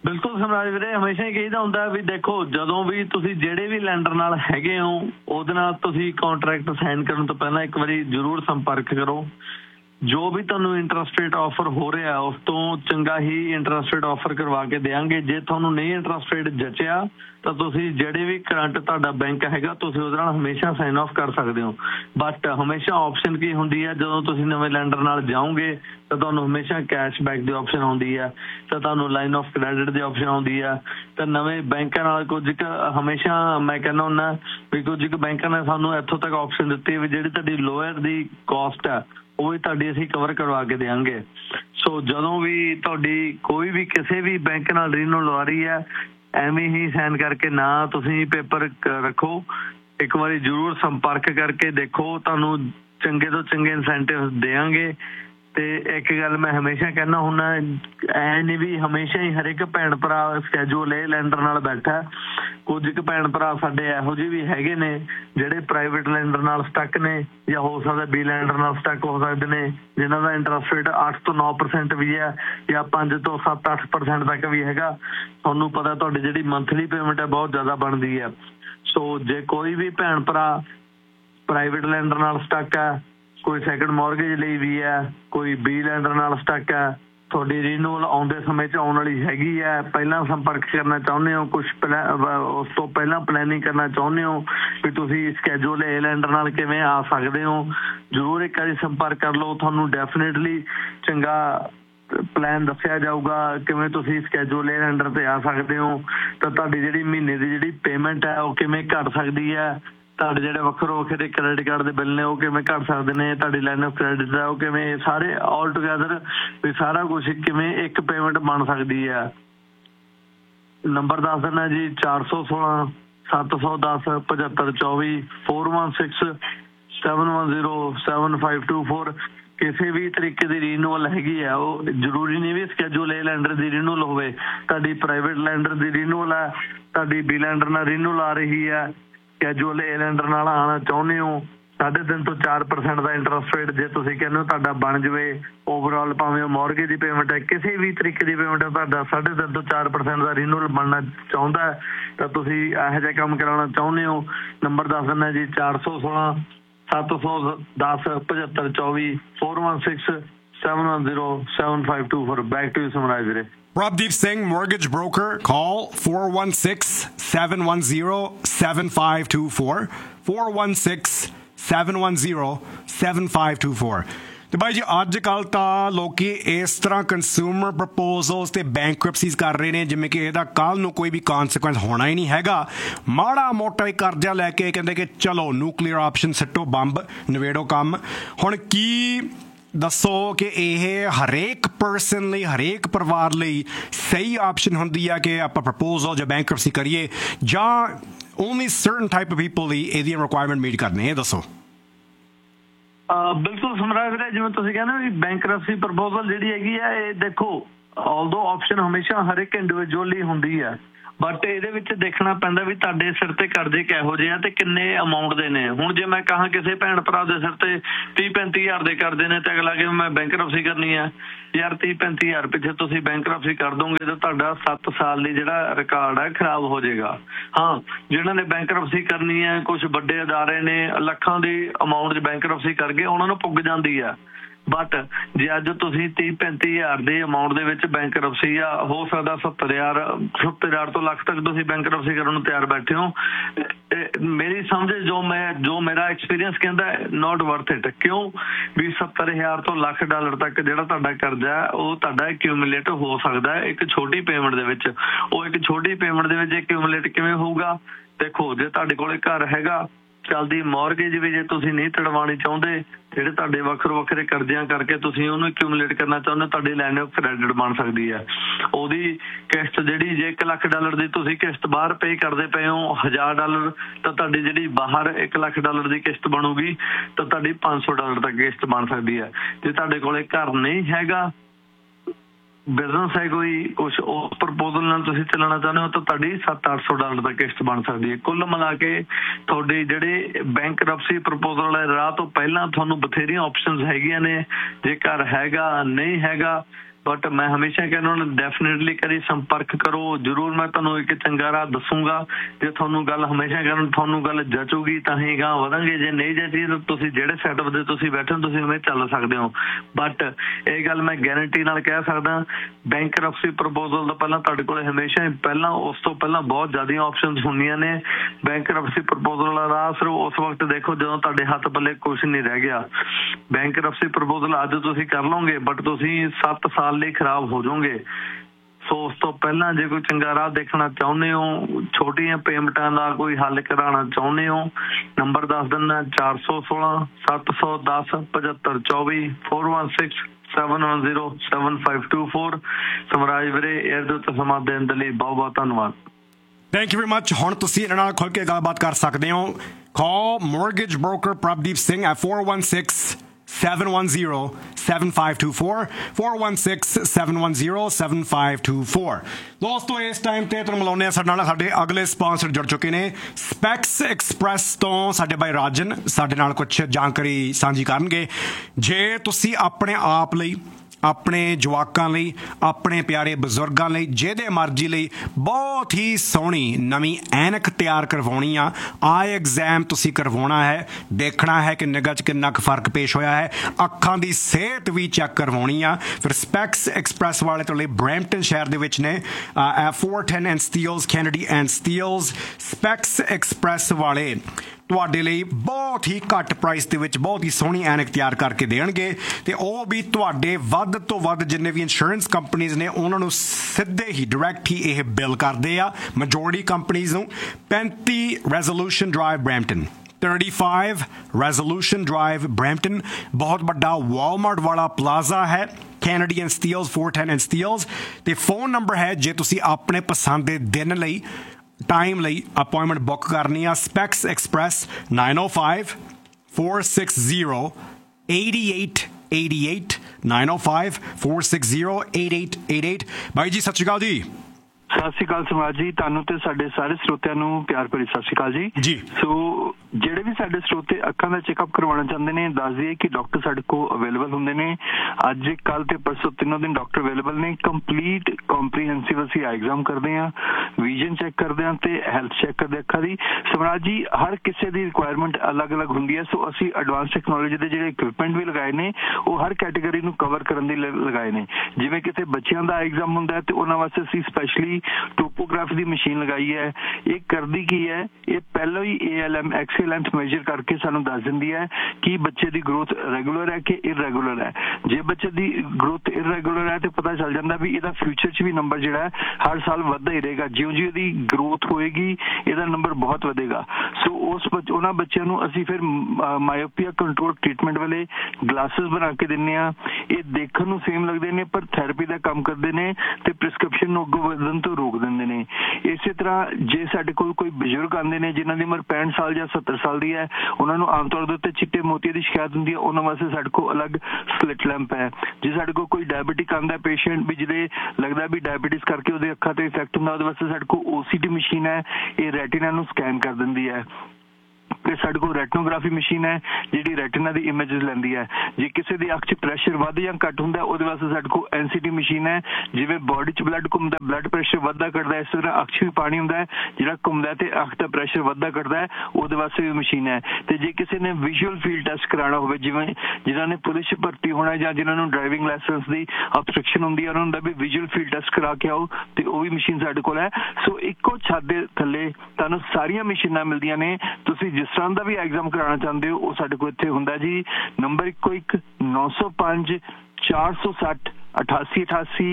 ਬਿਲਕੁਲ ਸਮਰਾਜ ਵੀਰੇ, ਹਮੇਸ਼ਾ ਹੀ ਕਹੀਦਾ ਹੁੰਦਾ ਵੀ ਦੇਖੋ ਜਦੋਂ ਵੀ ਤੁਸੀਂ ਜਿਹੜੇ ਵੀ ਲੈਂਡਰ ਨਾਲ ਹੈਗੇ ਹੋ ਉਹਦੇ ਨਾਲ ਤੁਸੀਂ ਕੰਟਰੈਕਟ ਸਾਈਨ ਕਰਨ ਤੋਂ ਪਹਿਲਾਂ ਇੱਕ ਵਾਰੀ ਜ਼ਰੂਰ ਸੰਪਰਕ ਕਰੋ। ਜੋ ਵੀ ਤੁਹਾਨੂੰ ਇੰਟਰਸਟ ਰੇਟ ਆਫਰ ਹੋ ਰਿਹਾ ਉਸ ਤੋਂ ਚੰਗਾ ਹੀ ਇੰਟਰਸਟ ਰੇਟ ਆਫਰ ਕਰਵਾ ਕੇ ਦੇਵਾਂਗੇ। ਜੇ ਤੁਹਾਨੂੰ ਨਹੀਂ ਇੰਟਰਸਟ ਰੇਟ ਜਚਿਆ ਤਾਂ ਤੁਸੀਂ ਜਿਹੜੇ ਵੀ ਕਰੰਟ ਤੁਹਾਡਾ ਬੈਂਕ ਹੈਗਾ ਤੁਸੀਂ ਉਹਦੇ ਨਾਲ ਹਮੇਸ਼ਾ ਸਾਈਨ ਆਫ ਕਰ ਸਕਦੇ ਹੋ। ਬਟ ਹਮੇਸ਼ਾ ਆਪਸ਼ਨ ਕੀ ਹੁੰਦੀ ਹੈ, ਜਦੋਂ ਤੁਸੀਂ ਨਵੇਂ ਲੈਂਡਰ ਨਾਲ ਜਾਓਗੇ ਤਾਂ ਤੁਹਾਨੂੰ ਹਮੇਸ਼ਾ ਕੈਸ਼ਬੈਕ ਦੀ ਆਪਸ਼ਨ ਆਉਂਦੀ ਹੈ, ਤਾਂ ਤੁਹਾਨੂੰ line of credit the option ਆਉਂਦੀ ਹੈ। ਤਾਂ ਨਵੇਂ ਬੈਂਕਾਂ ਨਾਲ ਕੁਝ ਹਮੇਸ਼ਾ ਮੈਂ ਕਹਿੰਦਾ ਹੁੰਦਾ ਵੀ ਕੁਝ ਬੈਂਕਾਂ ਨੇ ਸਾਨੂੰ ਇੱਥੋਂ ਤੱਕ ਆਪਸ਼ਨ ਦਿੱਤੀ ਵੀ ਜਿਹੜੀ ਤੁਹਾਡੀ ਲੋਅਰ ਦੀ ਕਾਸਟ ਹੈ ਉਹ ਵੀ ਤੁਹਾਡੀ ਅਸੀਂ ਕਵਰ ਕਰਵਾ ਕੇ ਦੇਵਾਂਗੇ। ਸੋ ਜਦੋਂ ਵੀ ਤੁਹਾਡੀ ਕੋਈ ਵੀ ਕਿਸੇ ਵੀ ਬੈਂਕ ਨਾਲ ਰੀਨਿਊਅਲ ਆ ਰਹੀ ਹੈ ਐਵੇਂ ਹੀ ਸਾਈਨ ਕਰਕੇ ਨਾ ਤੁਸੀਂ ਪੇਪਰ ਰੱਖੋ, ਇੱਕ ਵਾਰੀ ਜ਼ਰੂਰ ਸੰਪਰਕ ਕਰਕੇ ਦੇਖੋ, ਤੁਹਾਨੂੰ ਚੰਗੇ ਤੋਂ ਚੰਗੇ ਇਨਸੈਂਟਿਵ ਦੇਵਾਂਗੇ। ਤੇ ਇੱਕ ਗੱਲ ਮੈਂ ਹਮੇਸ਼ਾ ਕਹਿੰਦਾ ਹੁੰਦਾ, ਐ ਨਹੀਂ ਵੀ ਹਮੇਸ਼ਾ ਹੀ ਹਰ ਇੱਕ ਭੈਣ ਭਰਾ ਸਕੈਜੂਲ ਇਹ ਲੈਂਡਰ ਨਾਲ ਬੈਠਾ। ਕੁਝ ਕੁ ਭੈਣ ਭਰਾ ਸਾਡੇ ਇਹੋ ਜਿਹੇ ਵੀ ਹੈਗੇ ਨੇ ਜਿਹੜੇ ਪ੍ਰਾਈਵੇਟ ਲੈਂਡਰ ਨਾਲ ਸਟਕ ਨੇ ਜਾਂ ਹੋ ਸਕਦਾ ਬੀ ਲੈਂਡਰ ਨਾਲ ਸਟਕ ਹੋ ਸਕਦੇ ਨੇ, ਜਿਨ੍ਹਾਂ ਦਾ ਇੰਟਰਸਟ ਰੇਟ 8 ਤੋਂ 9% ਵੀ ਹੈ ਜਾਂ 5 ਤੋਂ 7-8% ਤੱਕ ਵੀ ਹੈਗਾ। ਤੁਹਾਨੂੰ ਪਤਾ ਤੁਹਾਡੀ ਜਿਹੜੀ ਮੰਥਲੀ ਪੇਮੈਂਟ ਹੈ ਬਹੁਤ ਜ਼ਿਆਦਾ ਬਣਦੀ ਹੈ। ਸੋ ਜੇ ਕੋਈ ਵੀ ਭੈਣ ਭਰਾ ਪ੍ਰਾਈਵੇਟ ਲੈਂਡਰ ਨਾਲ ਸਟਕ ਹੈ, ਕੋਈ ਸੈਕੰਡ ਮੌਰਗੇਜ ਲਈ ਵੀ ਹੈ, ਕੋਈ ਬੀ ਲੈਂਡਰ ਨਾਲ ਸਟਕ ਹੈ, ਤੁਹਾਡੀ ਰੀਨਿਊਅਲ ਆਉਂਦੇ ਸਮੇਂ 'ਚ ਆਉਣ ਵਾਲੀ ਹੈਗੀ ਹੈ, ਪਹਿਲਾਂ ਸੰਪਰਕ ਕਰਨਾ ਚਾਹੁੰਦੇ ਹੋ, ਕੁਛ ਉਸ ਤੋਂ ਪਹਿਲਾਂ ਪਲੈਨਿੰਗ ਕਰਨਾ ਚਾਹੁੰਦੇ ਹੋ ਵੀ ਤੁਸੀਂ ਸਕੈਜੂਲ ਏ ਲੈਂਡਰ ਨਾਲ ਕਿਵੇਂ ਆ ਸਕਦੇ ਹੋ, ਜ਼ਰੂਰ ਇੱਕ ਵਾਰੀ ਸੰਪਰਕ ਕਰ ਲਓ। ਤੁਹਾਨੂੰ ਡੈਫੀਨੇਟਲੀ ਚੰਗਾ ਪਲਾਨ ਦੱਸਿਆ ਜਾਊਗਾ ਕਿਵੇਂ ਤੁਸੀਂ ਸਕੈਜੂਲ ਏ ਲੈਂਡਰ ਤੇ ਆ ਸਕਦੇ ਹੋ। ਤਾਂ ਤੁਹਾਡੀ ਜਿਹੜੀ ਮਹੀਨੇ ਦੀ ਜਿਹੜੀ ਪੇਮੈਂਟ ਹੈ ਉਹ ਕਿਵੇਂ ਘੱਟ ਸਕਦੀ ਹੈ, ਤੁਹਾਡੇ ਜਿਹੜੇ ਵੱਖਰੋ ਵੱਖਰੇ ਕ੍ਰੈਡਿਟ ਕਾਰਡ ਦੇ ਬਿੱਲ ਨੇ ਉਹ ਕਿਵੇਂ ਘੱਟ ਸਕਦੇ ਨੇ, ਤੁਹਾਡੀ ਲਾਈਨ ਆਫ ਕ੍ਰੈਡਿਟ ਹੈ ਉਹ ਕਿਵੇਂ, ਸਾਰੇ ਆਲ ਟੂਗੈਦਰ ਵੀ ਸਾਰਾ ਕੁਝ ਕਿਵੇਂ ਇੱਕ ਪੇਮੈਂਟ ਬਣ ਸਕਦੀ ਹੈ। ਨੰਬਰ ਦੱਸ ਦਿੰਦਾ ਜੀ 416 710 7524 416 710 7524। ਕਿਸੇ ਵੀ ਤਰੀਕੇ ਦੀ ਰੀਨਿਊਅਲ ਹੈਗੀ ਆ, ਉਹ ਜ਼ਰੂਰੀ ਨਹੀਂ ਵੀ ਸਕੈਜੂਲ ਏ ਲੈਂਡਰ ਦੀ ਰੀਨਿਊਅਲ ਹੋਵੇ, ਤੁਹਾਡੀ ਪ੍ਰਾਈਵੇਟ ਲੈਂਡਰ ਦੀ ਰੀਨਿਊਅਲ ਹੈ, ਤੁਹਾਡੀ ਬੀ ਲੈਂਡਰ ਨਾਲ ਰੀਨਿਊਅਲ ਆ ਰਹੀ ਹੈ, ਸਕੈਜੂਲ ਏ ਲੈਂਡਰ ਨਾਲ ਆਉਣਾ ਚਾਹੁੰਦੇ ਹੋ 3.5 ਤੋਂ 4% ਦਾ ਇੰਟਰਸਟ ਰੇਟ ਜੇ ਤੁਸੀਂ ਕਹਿੰਦੇ ਹੋ ਤੁਹਾਡਾ ਬਣ ਜਾਵੇ ਓਵਰਆਲ, ਭਾਵੇਂ ਮੌਰਗੇਜ ਦੀ ਪੇਮੈਂਟ ਹੈ ਕਿਸੇ ਵੀ ਤਰੀਕੇ ਦੀ ਪੇਮੈਂਟ ਹੈ, ਤੁਹਾਡਾ 3.5 ਤੋਂ 4% ਦਾ ਰੀਨਿਊਅਲ ਬਣਨਾ ਚਾਹੁੰਦਾ ਤਾਂ ਤੁਸੀਂ ਇਹੋ ਜਿਹਾ ਕੰਮ ਕਰਾਉਣਾ ਚਾਹੁੰਦੇ ਹੋ। ਨੰਬਰ ਦੱਸ ਦਿੰਦਾ ਜੀ 416 710 7524 416 710 7524। Back to you, Samraj ਵੀਰੇ। Prabdeep Singh, mortgage broker. Call 416-710-7524. 416-710-7524. ਤੇ ਭਾਈ ਜੀ ਅੱਜ ਕੱਲ੍ਹ ਤਾਂ ਲੋਕੀ ਇਸ ਤਰ੍ਹਾਂ ਕੰਜ਼ਿਊਮਰ ਪ੍ਰਪੋਜ਼ਲਸ ਤੇ ਬੈਂਕਰਪਸੀਜ਼ ਕਰ ਰਹੇ ਨੇ ਜਿਵੇਂ ਕਿ ਇਹਦਾ ਕੱਲ੍ਹ ਨੂੰ ਕੋਈ ਵੀ ਕੌਨਸੀਕੁਐਂਸ ਹੋਣਾ ਹੀ ਨਹੀਂ ਹੈਗਾ। ਮਾੜਾ ਮੋਟਾ ਹੀ ਕਰਜ਼ਾ ਲੈ ਕੇ ਕਹਿੰਦੇ ਕਿ ਚਲੋ ਨਿਊਕਲੀਅਰ ਆਪਸ਼ਨ ਸਿੱਟੋ ਬੰਬ, ਨਵੇੜੋ ਕੰਮ। ਹੁਣ ਕੀ ਦੱਸੋ ਕਿ ਇਹ ਹਰੇਕ ਪਰਸਨ ਲਈ, ਹਰੇਕ ਪਰਿਵਾਰ ਲਈ ਸਹੀ ਆਪਸ਼ਨ ਹੁੰਦੀ ਆ ਕਿ ਆਪਾਂ ਪ੍ਰਪੋਜ਼ਲ ਜਾਂ ਬੈਂਕਰਪਸੀ ਕਰੀਏ ਜਾਂ only certain type of people ਲਈ ਇਹਦੀ ਰਿਕੁਆਇਰਮੈਂਟ ਮੀਟ ਕਰਨੀ, ਇਹ ਦੱਸੋ। ਬਿਲਕੁਲ ਸਮਰਾਜ ਵੀਰੇ, ਜਿਵੇਂ ਤੁਸੀਂ ਕਹਿੰਦੇ ਵੀ ਬੈਂਕਰਪਸੀ ਪ੍ਰਪੋਜ਼ਲ ਜਿਹੜੀ ਹੈਗੀ ਆ ਇਹ ਦੇਖੋ ਆਲਦੋ ਆਪਸ਼ਨ ਹਮੇਸ਼ਾ ਹਰ ਇੱਕ ਇੰਡੀਵਿਜੂਅਲ ਹੀ ਹੁੰਦੀ ਹੈ, ਬਟ ਇਹਦੇ ਵਿੱਚ ਦੇਖਣਾ ਪੈਂਦਾ ਵੀ ਤੁਹਾਡੇ ਸਿਰ ਤੇ ਕਰਜ਼ੇ ਕਿਹੋ ਜਿਹੇ ਆ ਤੇ ਕਿੰਨੇ ਅਮਾਊਂਟ ਦੇ ਨੇ। ਹੁਣ ਜੇ ਮੈਂ ਕਹਾਂ ਕਿਸੇ ਭੈਣ ਭਰਾ ਦੇ ਸਿਰ ਤੇ 30-35 ਹਜ਼ਾਰ ਦੇ ਕਰਜ਼ੇ ਨੇ ਤੇ ਅਗਲਾ ਕਿ ਮੈਂ ਬੈਂਕਰਪਸੀ ਕਰਨੀ ਆ, ਯਾਰ 30-35 ਹਜ਼ਾਰ ਪਿੱਛੇ ਤੁਸੀਂ ਬੈਂਕਰਪਸੀ ਕਰ ਦੋਗੇ ਤਾਂ ਤੁਹਾਡਾ 7 ਸਾਲ ਦੀ ਜਿਹੜਾ ਰਿਕਾਰਡ ਹੈ ਖਰਾਬ ਹੋ ਜਾਏਗਾ। ਹਾਂ, ਜਿਹਨਾਂ ਨੇ ਬੈਂਕਰਪਸੀ ਕਰਨੀ ਹੈ, ਕੁਝ ਵੱਡੇ ਅਦਾਰੇ ਨੇ ਲੱਖਾਂ ਦੀ ਅਮਾਊਂਟ 'ਚ ਬੈਂਕਰਪਸੀ ਕਰਕੇ ਉਹਨਾਂ ਨੂੰ ਪੁੱਗ ਜਾਂਦੀ ਆ। ਬਟ ਜੇ ਅੱਜ ਤੁਸੀਂ 30-35 ਹਜ਼ਾਰ ਦੇ ਅਮਾਊਂਟ ਦੇ ਵਿੱਚ ਬੈਂਕਰਪਸੀ ਆ, ਹੋ ਸਕਦਾ 70,000 ਤੋਂ ਲੱਖ ਤੱਕ ਤੁਸੀਂ ਬੈਂਕਰਪਸੀ ਕਰਨ ਨੂੰ ਤਿਆਰ ਬੈਠੇ ਹੋ, ਮੇਰੀ ਸਮਝ ਜੋ ਮੇਰਾ ਐਕਸਪੀਰੀਅੰਸ ਕਹਿੰਦਾ ਨੋਟ ਵਰਥ ਇਟ। ਕਿਉਂ ਵੀ 70,000 ਤੋਂ ਲੱਖ ਡਾਲਰ ਤੱਕ ਜਿਹੜਾ ਤੁਹਾਡਾ ਕਰਜ਼ਾ ਉਹ ਤੁਹਾਡਾ ਐਕਿਊਮੂਲੇਟ ਹੋ ਸਕਦਾ ਇੱਕ ਛੋਟੀ ਪੇਮੈਂਟ ਦੇ ਵਿੱਚ। ਉਹ ਇੱਕ ਛੋਟੀ ਪੇਮੈਂਟ ਦੇ ਵਿੱਚ ਐਕਿਊਮੂਲੇਟ ਕਿਵੇਂ ਹੋਊਗਾ? ਦੇਖੋ, ਜੇ ਤੁਹਾਡੇ ਕੋਲੇ ਘਰ ਹੈਗਾ, ਚੱਲਦੀ ਮੌਰਗੇਜ ਵੀ ਜੇ ਤੁਸੀਂ ਨਹੀਂ ਤੜਵਾਉਣੀ ਚਾਹੁੰਦੇ, ਜਿਹੜੇ ਤੁਹਾਡੇ ਵੱਖਰੇ ਵੱਖਰੇ ਕਰਜ਼ਿਆਂ ਕਰਕੇ ਤੁਸੀਂ ਉਹਨੂੰ ਐਕਿਊਮੂਲੇਟ ਕਰਨਾ ਚਾਹੁੰਦੇ, ਤੁਹਾਡੀ ਲਾਈਨ ਆਫ ਕ੍ਰੈਡਿਟ ਬਣ ਸਕਦੀ ਹੈ। ਉਹਦੀ ਕਿਸ਼ਤ ਜਿਹੜੀ ਜੇ $1 ਲੱਖ ਦੀ ਤੁਸੀਂ ਕਿਸ਼ਤ ਬਾਹਰ ਪੇ ਕਰਦੇ ਪਏ ਹੋ $1,000, ਤਾਂ ਤੁਹਾਡੀ ਜਿਹੜੀ ਬਾਹਰ $1 ਲੱਖ ਦੀ ਕਿਸ਼ਤ ਬਣੂਗੀ ਤਾਂ ਤੁਹਾਡੀ $500 ਤੱਕ ਕਿਸ਼ਤ ਬਣ ਸਕਦੀ ਹੈ। ਜੇ ਤੁਹਾਡੇ ਕੋਲੇ ਘਰ ਨਹੀਂ ਹੈਗਾ, ਬਿਜ਼ਨਸ ਹੈ ਕੋਈ, ਕੁਛ ਉਸ ਪ੍ਰਪੋਜ਼ਲ ਨਾਲ ਤੁਸੀਂ ਚੱਲਣਾ ਚਾਹੁੰਦੇ ਹੋ ਤਾਂ ਤੁਹਾਡੀ $700-800 ਤੱਕ ਕਿਸ਼ਤ ਬਣ ਸਕਦੀ ਹੈ। ਕੁੱਲ ਮਿਲਾ ਕੇ ਤੁਹਾਡੇ ਜਿਹੜੇ ਬੈਂਕਰਪਸੀ ਪ੍ਰਪੋਜ਼ਲ ਹੈ ਰਾਹ ਤੋਂ ਪਹਿਲਾਂ ਤੁਹਾਨੂੰ ਬਥੇਰੀਆਂ ਆਪਸ਼ਨਸ ਹੈਗੀਆਂ ਨੇ। ਜੇ ਘਰ ਹੈਗਾ, ਨਹੀਂ ਹੈਗਾ, ਬਟ ਮੈਂ ਹਮੇਸ਼ਾ ਕਹਿੰਦਾ ਉਹਨਾਂ ਨੂੰ ਡੈਫੀਨੇਟਲੀ ਕਰੀ ਸੰਪਰਕ ਕਰੋ ਜ਼ਰੂਰ। ਮੈਂ ਤੁਹਾਨੂੰ ਇੱਕ ਚੰਗਾ ਰਾਹ ਦੱਸੂਗਾ ਤੇ ਤੁਹਾਨੂੰ ਗੱਲ ਹਮੇਸ਼ਾ ਕਹਿੰਦਾ ਤੁਹਾਨੂੰ ਗੱਲ ਜਚੂਗੀ ਤਾਂ ਹੀ ਗਾਂ ਵਧਾਂਗੇ। ਜੇ ਨਹੀਂ ਜਚੀ ਤਾਂ ਤੁਸੀਂ ਜਿਹੜੇ ਸੈਟਅਪ ਦੇ ਤੁਸੀਂ ਬੈਠੇ ਤੁਸੀਂ ਉਵੇਂ ਚੱਲ ਸਕਦੇ ਹੋ। ਬਟ ਇਹ ਗੱਲ ਮੈਂ ਗਾਰੰਟੀ ਨਾਲ ਕਹਿ ਸਕਦਾ ਬੈਂਕਰਪਸੀ ਪ੍ਰਪੋਜ਼ਲ ਤੋਂ ਪਹਿਲਾਂ ਤੁਹਾਡੇ ਕੋਲ ਹਮੇਸ਼ਾ ਹੀ ਪਹਿਲਾਂ ਉਸ ਤੋਂ ਪਹਿਲਾਂ ਬਹੁਤ ਜ਼ਿਆਦੀਆਂ ਆਪਸ਼ਨਸ ਹੁੰਦੀਆਂ ਨੇ। ਬੈਂਕਰਪਸੀ ਪ੍ਰਪੋਜ਼ਲ ਦਾ ਰਾਹ ਸਿਰਫ ਉਸ ਵਕਤ ਦੇਖੋ ਜਦੋਂ ਤੁਹਾਡੇ ਹੱਥ ਪੱਲੇ ਕੁਛ ਨਹੀਂ ਰਹਿ ਗਿਆ। ਬੈਂਕਰਪਸੀ ਪ੍ਰਪੋਜ਼ਲ ਅੱਜ ਤੁਸੀਂ ਕਰ ਲਓਗੇ ਬਟ ਤੁਸੀਂ 7 ਸਾਲ ਲਈ ਖਰਾਬ ਹੋ ਜਾਓਗੇ। ਸੋ ਉਸ ਤੋਂ ਪਹਿਲਾਂ ਜੇ ਕੋਈ ਚੰਗਾ ਰਾਹ ਦੇਖਣਾ ਚਾਹੁੰਦੇ ਹੋ ਛੋਟੀਆਂ ਪੇਮੈਂਟਾਂ ਦਾ ਕੋਈ ਹੱਲ ਕਰਾਉਣਾ ਚਾਹੁੰਦੇ ਹੋ ਨੰਬਰ ਦੱਸ ਦਿੰਦਾ 416 710 7524 416 710 7524। ਸਮਰਾਜ ਵੀਰੇ 에ਅਰ ਦੇ ਉੱਤੇ ਸਮਾਂ ਦੇਣ ਦੇ ਲਈ ਬਹੁਤ ਬਹੁਤ ਧੰਨਵਾਦ। Thank you very much. ਹੁਣ ਤੁਸੀਂ ਇਹਨਾਂ ਨਾਲ ਖੁੱਲ੍ਹ ਕੇ ਗੱਲਬਾਤ ਕਰ ਸਕਦੇ ਹੋ। Call mortgage broker Prabdeep Singh at 416-710-7524 416-710-7524। ਦੋਸਤੋ ਇਸ ਟਾਈਮ ਤੇ ਤੁਹਾਨੂੰ ਮਿਲਾਉਂਦੇ ਆ ਸਾਡੇ ਨਾਲ ਸਾਡੇ ਅਗਲੇ ਸਪਾਂਸਰ ਜੁੜ ਚੁੱਕੇ ਨੇ ਸਪੈਕਸ ਐਕਸਪ੍ਰੈਸ ਤੋਂ ਸਾਡੇ ਭਾਈ ਰਾਜਨ ਸਾਡੇ ਨਾਲ ਕੁਝ ਜਾਣਕਾਰੀ ਸਾਂਝੀ ਕਰਨਗੇ। ਜੇ ਤੁਸੀਂ ਆਪਣੇ ਆਪ ਲਈ ਆਪਣੇ ਜਵਾਕਾਂ ਲਈ ਆਪਣੇ ਪਿਆਰੇ ਬਜ਼ੁਰਗਾਂ ਲਈ ਜਿਹਦੇ ਮਰਜ਼ੀ ਲਈ ਬਹੁਤ ਹੀ ਸੋਹਣੀ ਨਵੀਂ ਐਨਕ ਤਿਆਰ ਕਰਵਾਉਣੀ ਆ ਆਈ ਐਗਜ਼ਾਮ ਤੁਸੀਂ ਕਰਵਾਉਣਾ ਹੈ ਦੇਖਣਾ ਹੈ ਕਿ ਨਿਗਾਹ 'ਚ ਕਿੰਨਾ ਕੁ ਫਰਕ ਪੇਸ਼ ਹੋਇਆ ਹੈ ਅੱਖਾਂ ਦੀ ਸਿਹਤ ਵੀ ਚੈੱਕ ਕਰਵਾਉਣੀ ਆ ਫਿਰ ਸਪੈਕਸ ਐਕਸਪ੍ਰੈਸ ਵਾਲੇ ਤੁਹਾਡੇ ਲਈ ਬਰੈਂਪਟਨ ਸ਼ਹਿਰ ਦੇ ਵਿੱਚ ਨੇ 410 and Steeles Kennedy and Steeles specs express ਵਾਲੇ ਤੁਹਾਡੇ ਲਈ ਬਹੁਤ ਹੀ ਘੱਟ ਪ੍ਰਾਈਸ ਦੇ ਵਿੱਚ ਬਹੁਤ ਹੀ ਸੋਹਣੀ ਐਨਕ ਤਿਆਰ ਕਰਕੇ ਦੇਣਗੇ ਤੇ ਉਹ ਵੀ ਤੁਹਾਡੇ ਵੱਧ ਤੋਂ ਵੱਧ ਜਿੰਨੇ ਵੀ ਇੰਸ਼ੋਰੈਂਸ ਕੰਪਨੀਆਂ ਨੇ ਉਹਨਾਂ ਨੂੰ ਸਿੱਧੇ ਹੀ ਡਾਇਰੈਕਟ ਹੀ ਇਹ ਬਿੱਲ ਕਰਦੇ ਆ ਮੈਜੋਰਟੀ ਕੰਪਨੀਆਂ ਨੂੰ 35 resolution drive Brampton 35 resolution drive Brampton ਬਹੁਤ ਵੱਡਾ ਵਾਲਮਾਰਟ ਵਾਲਾ ਪਲਾਜ਼ਾ ਹੈ ਕੈਨੇਡੀਅਨ ਸਟੀਲਸ 410 ਐਂਡ ਸਟੀਲਸ ਤੇ ਫੋਨ ਨੰਬਰ ਹੈ ਜੇ ਤੁਸੀਂ ਆਪਣੇ ਪਸੰਦ ਦੇ ਦਿਨ ਲਈ ਟਾਈਮ ਲਈ ਅਪਾਇੰਟਮੈਂਟ ਬੁੱਕ ਕਰਨੀ ਆ ਸਪੈਕਸ ਐਕਸਪ੍ਰੈਸ 905-460-8888 905-460-8888 ਭਾਈ ਜੀ ਸਤਿ ਸ਼੍ਰੀ ਅਕਾਲ ਜੀ। ਸਤਿ ਸ਼੍ਰੀ ਅਕਾਲ ਸਮਾਜ ਜੀ ਤੁਹਾਨੂੰ ਤੇ ਸਾਡੇ ਸਾਰੇ ਸਰੋਤਿਆਂ ਨੂੰ ਪਿਆਰ ਭਰੀ ਸਤਿ ਸ਼੍ਰੀ ਅਕਾਲ ਜੀ। ਸੋ ਜਿਹੜੇ ਵੀ ਸਾਡੇ ਸਰੋਤੇ ਅੱਖਾਂ ਦਾ ਚੈੱਕਅਪ ਕਰਵਾਉਣਾ ਚਾਹੁੰਦੇ ਨੇ ਦੱਸ ਦਈਏ ਕਿ ਡਾਕਟਰ ਸਾਡੇ ਕੋਲ ਅਵੇਲੇਬਲ ਹੁੰਦੇ ਨੇ ਅੱਜ ਕੱਲ ਤੇ ਪਰਸੋਂ ਤਿੰਨੋਂ ਦਿਨ ਡਾਕਟਰ ਅਵੇਲੇਬਲ ਨੇ ਕੰਪਲੀਟ ਕੰਪਰੀਹੈਂਸਿਵ ਅਸੀਂ ਐਗਜ਼ਾਮ ਕਰਦੇ ਹਾਂ ਵਿਜ਼ਨ ਚੈੱਕ ਕਰਦੇ ਹਾਂ ਤੇ ਹੈਲਥ ਚੈੱਕ ਕਰਦੇ ਅੱਖਾਂ ਦੀ। ਸਵਰਾਜ ਜੀ ਹਰ ਕਿਸੇ ਦੀ ਰਿਕੁਆਇਰਮੈਂਟ ਅਲੱਗ-ਅਲੱਗ ਹੁੰਦੀ ਹੈ ਸੋ ਅਸੀਂ ਐਡਵਾਂਸ ਟੈਕਨੋਲੋਜੀ ਦੇ ਜਿਹੜੇ ਇਕਵਿਪਮੈਂਟ ਵੀ ਲਗਾਏ ਨੇ ਉਹ ਹਰ ਕੈਟੇਗਰੀ ਨੂੰ ਕਵਰ ਕਰਨ ਦੇ ਲਗਾਏ ਨੇ। ਜਿਵੇਂ ਕਿਸੇ ਬੱਚਿਆਂ ਦਾ ਐਗਜ਼ਾਮ ਹੁੰਦਾ ਤੇ ਉਹਨਾਂ ਵਾਸਤੇ ਅਸੀਂ ਸਪੈਸ਼ਲੀ ਟੋਪੋਗ੍ਰਾਫੀ ਦੀ ਮਸ਼ੀਨ ਲਗਾਈ ਹੈ। ਇਹ ਕਰਦੀ ਕੀ ਹੈ ਇਹ ਪਹਿਲਾਂ ਹੀ ALM ਐਕਸਲ ਲੈਂਥ ਮੇਜਰ ਕਰਕੇ ਸਾਨੂੰ ਦੱਸ ਦਿੰਦੀ ਹੈ ਕਿ ਬੱਚੇ ਦੀ ਗਰੋਥ ਰੈਗੂਲਰ ਹੈ ਕਿ ਇਰੈਗੂਲਰ ਹੈ। ਜੇ ਬੱਚੇ ਦੀ ਗਰੋਥ ਇਰੈਗੂਲਰ ਹੈ ਤੇ ਪਤਾ ਚੱਲ ਜਾਂਦਾ ਵੀ ਇਹਦਾ ਫਿਊਚਰ 'ਚ ਵੀ ਨੰਬਰ ਜਿਹੜਾ ਹਰ ਸਾਲ ਵੱਧਦਾ ਹੀ ਰਹੇਗਾ ਜਿਉਂ-ਜਿਉਂ ਇਹਦੀ ਗਰੋਥ ਹੋਏਗੀ ਇਹਦਾ ਨੰਬਰ ਬਹੁਤ ਵਧੇਗਾ। ਸੋ ਉਹਨਾਂ ਬੱਚਿਆਂ ਨੂੰ ਅਸੀਂ ਫਿਰ ਮਾਇਓਪੀਆ ਕੰਟਰੋਲ ਟ੍ਰੀਟਮੈਂਟ ਵਾਲੇ ਗਲਾਸਿਸ ਬਣਾ ਕੇ ਦਿੰਦੇ ਹਾਂ। ਇਹ ਦੇਖਣ ਨੂੰ ਸੇਮ ਲੱਗਦੇ ਨੇ ਪਰ ਥੈਰੇਪੀ ਦਾ ਕੰਮ ਕਰਦੇ ਨੇ ਤੇ ਪ੍ਰਿਸਕ੍ਰਿਪਸ਼ਨ ਨੂੰ ਅੱਗੋਂ ਵਧਣ ਤੋਂ ਰੋਕ ਦਿੰਦੇ ਨੇ। ਇਸੇ ਤਰ੍ਹਾਂ ਜੇ ਸਾਡੇ ਕੋਲ ਕੋਈ ਬਜ਼ੁਰਗ ਆਉਂਦੇ ਨੇ ਜਿਨ੍ਹਾਂ ਦੀ ਉਮਰ 65 ਸਾਲ ਜਾਂ 70 ਸਾਲ ਦੀ ਹੈ ਉਹਨਾਂ ਨੂੰ ਆਮ ਤੌਰ ਦੇ ਉੱਤੇ ਚਿੱਟੇ ਮੋਤੀਏ ਦੀ ਸ਼ਿਕਾਇਤ ਹੁੰਦੀ ਹੈ ਉਹਨਾਂ ਵਾਸਤੇ ਸਾਡੇ ਕੋਲ ਅਲੱਗ ਸਲਿਟ ਲੈਂਪ ਹੈ। ਜੇ ਸਾਡੇ ਕੋਲ ਕੋਈ ਡਾਇਬਟਿਕ ਆਉਂਦਾ ਪੇਸ਼ੈਂਟ ਵੀ ਜਿਹਦੇ ਲੱਗਦਾ ਵੀ ਡਾਇਬਟਿਸ ਕਰਕੇ ਉਹਦੇ ਅੱਖਾਂ ਤੇ ਇਫੈਕਟ ਹੁੰਦਾ ਉਹਦੇ ਵਾਸਤੇ ਸਾਡੇ ਕੋਲ OCT ਮਸ਼ੀਨ ਹੈ ਇਹ ਰੈਟੀਨਾ ਨੂੰ ਸਕੈਨ ਕਰ ਦਿੰਦੀ ਹੈ। ਤੇ ਸਾਡੇ ਕੋਲ ਰੈਟਨੋਗ੍ਰਾਫੀ ਮਸ਼ੀਨ ਹੈ ਜਿਹੜੀ ਰੈਟੀਨਾ ਦੀ ਇਮੇਜਸ ਲੈਂਦੀ ਹੈ। ਜੇ ਕਿਸੇ ਦੀ ਅੱਖ 'ਚ ਪ੍ਰੈਸ਼ਰ ਵੱਧ ਜਾਂ ਘੱਟ ਹੁੰਦਾ ਉਹਦੇ ਵਾਸਤੇ ਸਾਡੇ ਕੋਲ NCT ਮਸ਼ੀਨ ਹੈ। ਜਿਵੇਂ ਬੋਡੀ 'ਚ ਬਲੱਡ ਘੁੰਮਦਾ ਬਲੱਡ ਪ੍ਰੈਸ਼ਰ ਵੱਧਦਾ ਘਟਦਾ ਇਸ ਤਰ੍ਹਾਂ ਅੱਖ 'ਚ ਵੀ ਪਾਣੀ ਹੁੰਦਾ ਹੈ ਜਿਹੜਾ ਘੁੰਮਦਾ ਤੇ ਅੱਖ ਦਾ ਪ੍ਰੈਸ਼ਰ ਵੱਧਦਾ ਘਟਦਾ ਹੈ ਉਹਦੇ ਵਾਸਤੇ ਵੀ ਮਸ਼ੀਨ ਹੈ। ਤੇ ਜੇ ਕਿਸੇ ਨੇ ਵਿਜ਼ੂਅਲ ਫੀਲਡ ਟੈਸਟ ਕਰਾਉਣਾ ਹੋਵੇ ਜਿਵੇਂ ਜਿਨ੍ਹਾਂ ਨੇ ਪੁਲਿਸ 'ਚ ਭਰਤੀ ਹੋਣਾ ਜਾਂ ਜਿਨ੍ਹਾਂ ਨੂੰ ਡਰਾਈਵਿੰਗ ਲਾਇਸੈਂਸ ਦੀ ਅਬਸਟ੍ਰਕਸ਼ਨ ਹੁੰਦੀ ਹੈ ਉਹਨਾਂ ਦਾ ਵੀ ਵਿਜ਼ੂਅਲ ਫੀਲਡ ਟੈਸਟ ਕਰਾ ਕੇ ਆਓ ਤੇ ਉਹ ਵੀ ਮਸ਼ੀਨ ਸਾਡੇ ਕੋਲ ਹੈ। ਸੋ ਇੱਕੋ ਛੱਤ ਦੇ ਥੱਲੇ ਤੁਹਾਨੂੰ ਸਾਰੀਆਂ ਮਸ਼ੀਨਾਂ ਮਿਲਦੀਆਂ ਨੇ। ਤੁਸੀਂ ਜਿਸ ਤਰ੍ਹਾਂ ਦਾ ਵੀ ਐਗਜ਼ਾਮ ਕਰਾਉਣਾ ਚਾਹੁੰਦੇ ਹੋ ਉਹ ਸਾਡੇ ਕੋਲ ਇੱਥੇ ਹੁੰਦਾ ਜੀ। ਨੰਬਰ 905 460 8888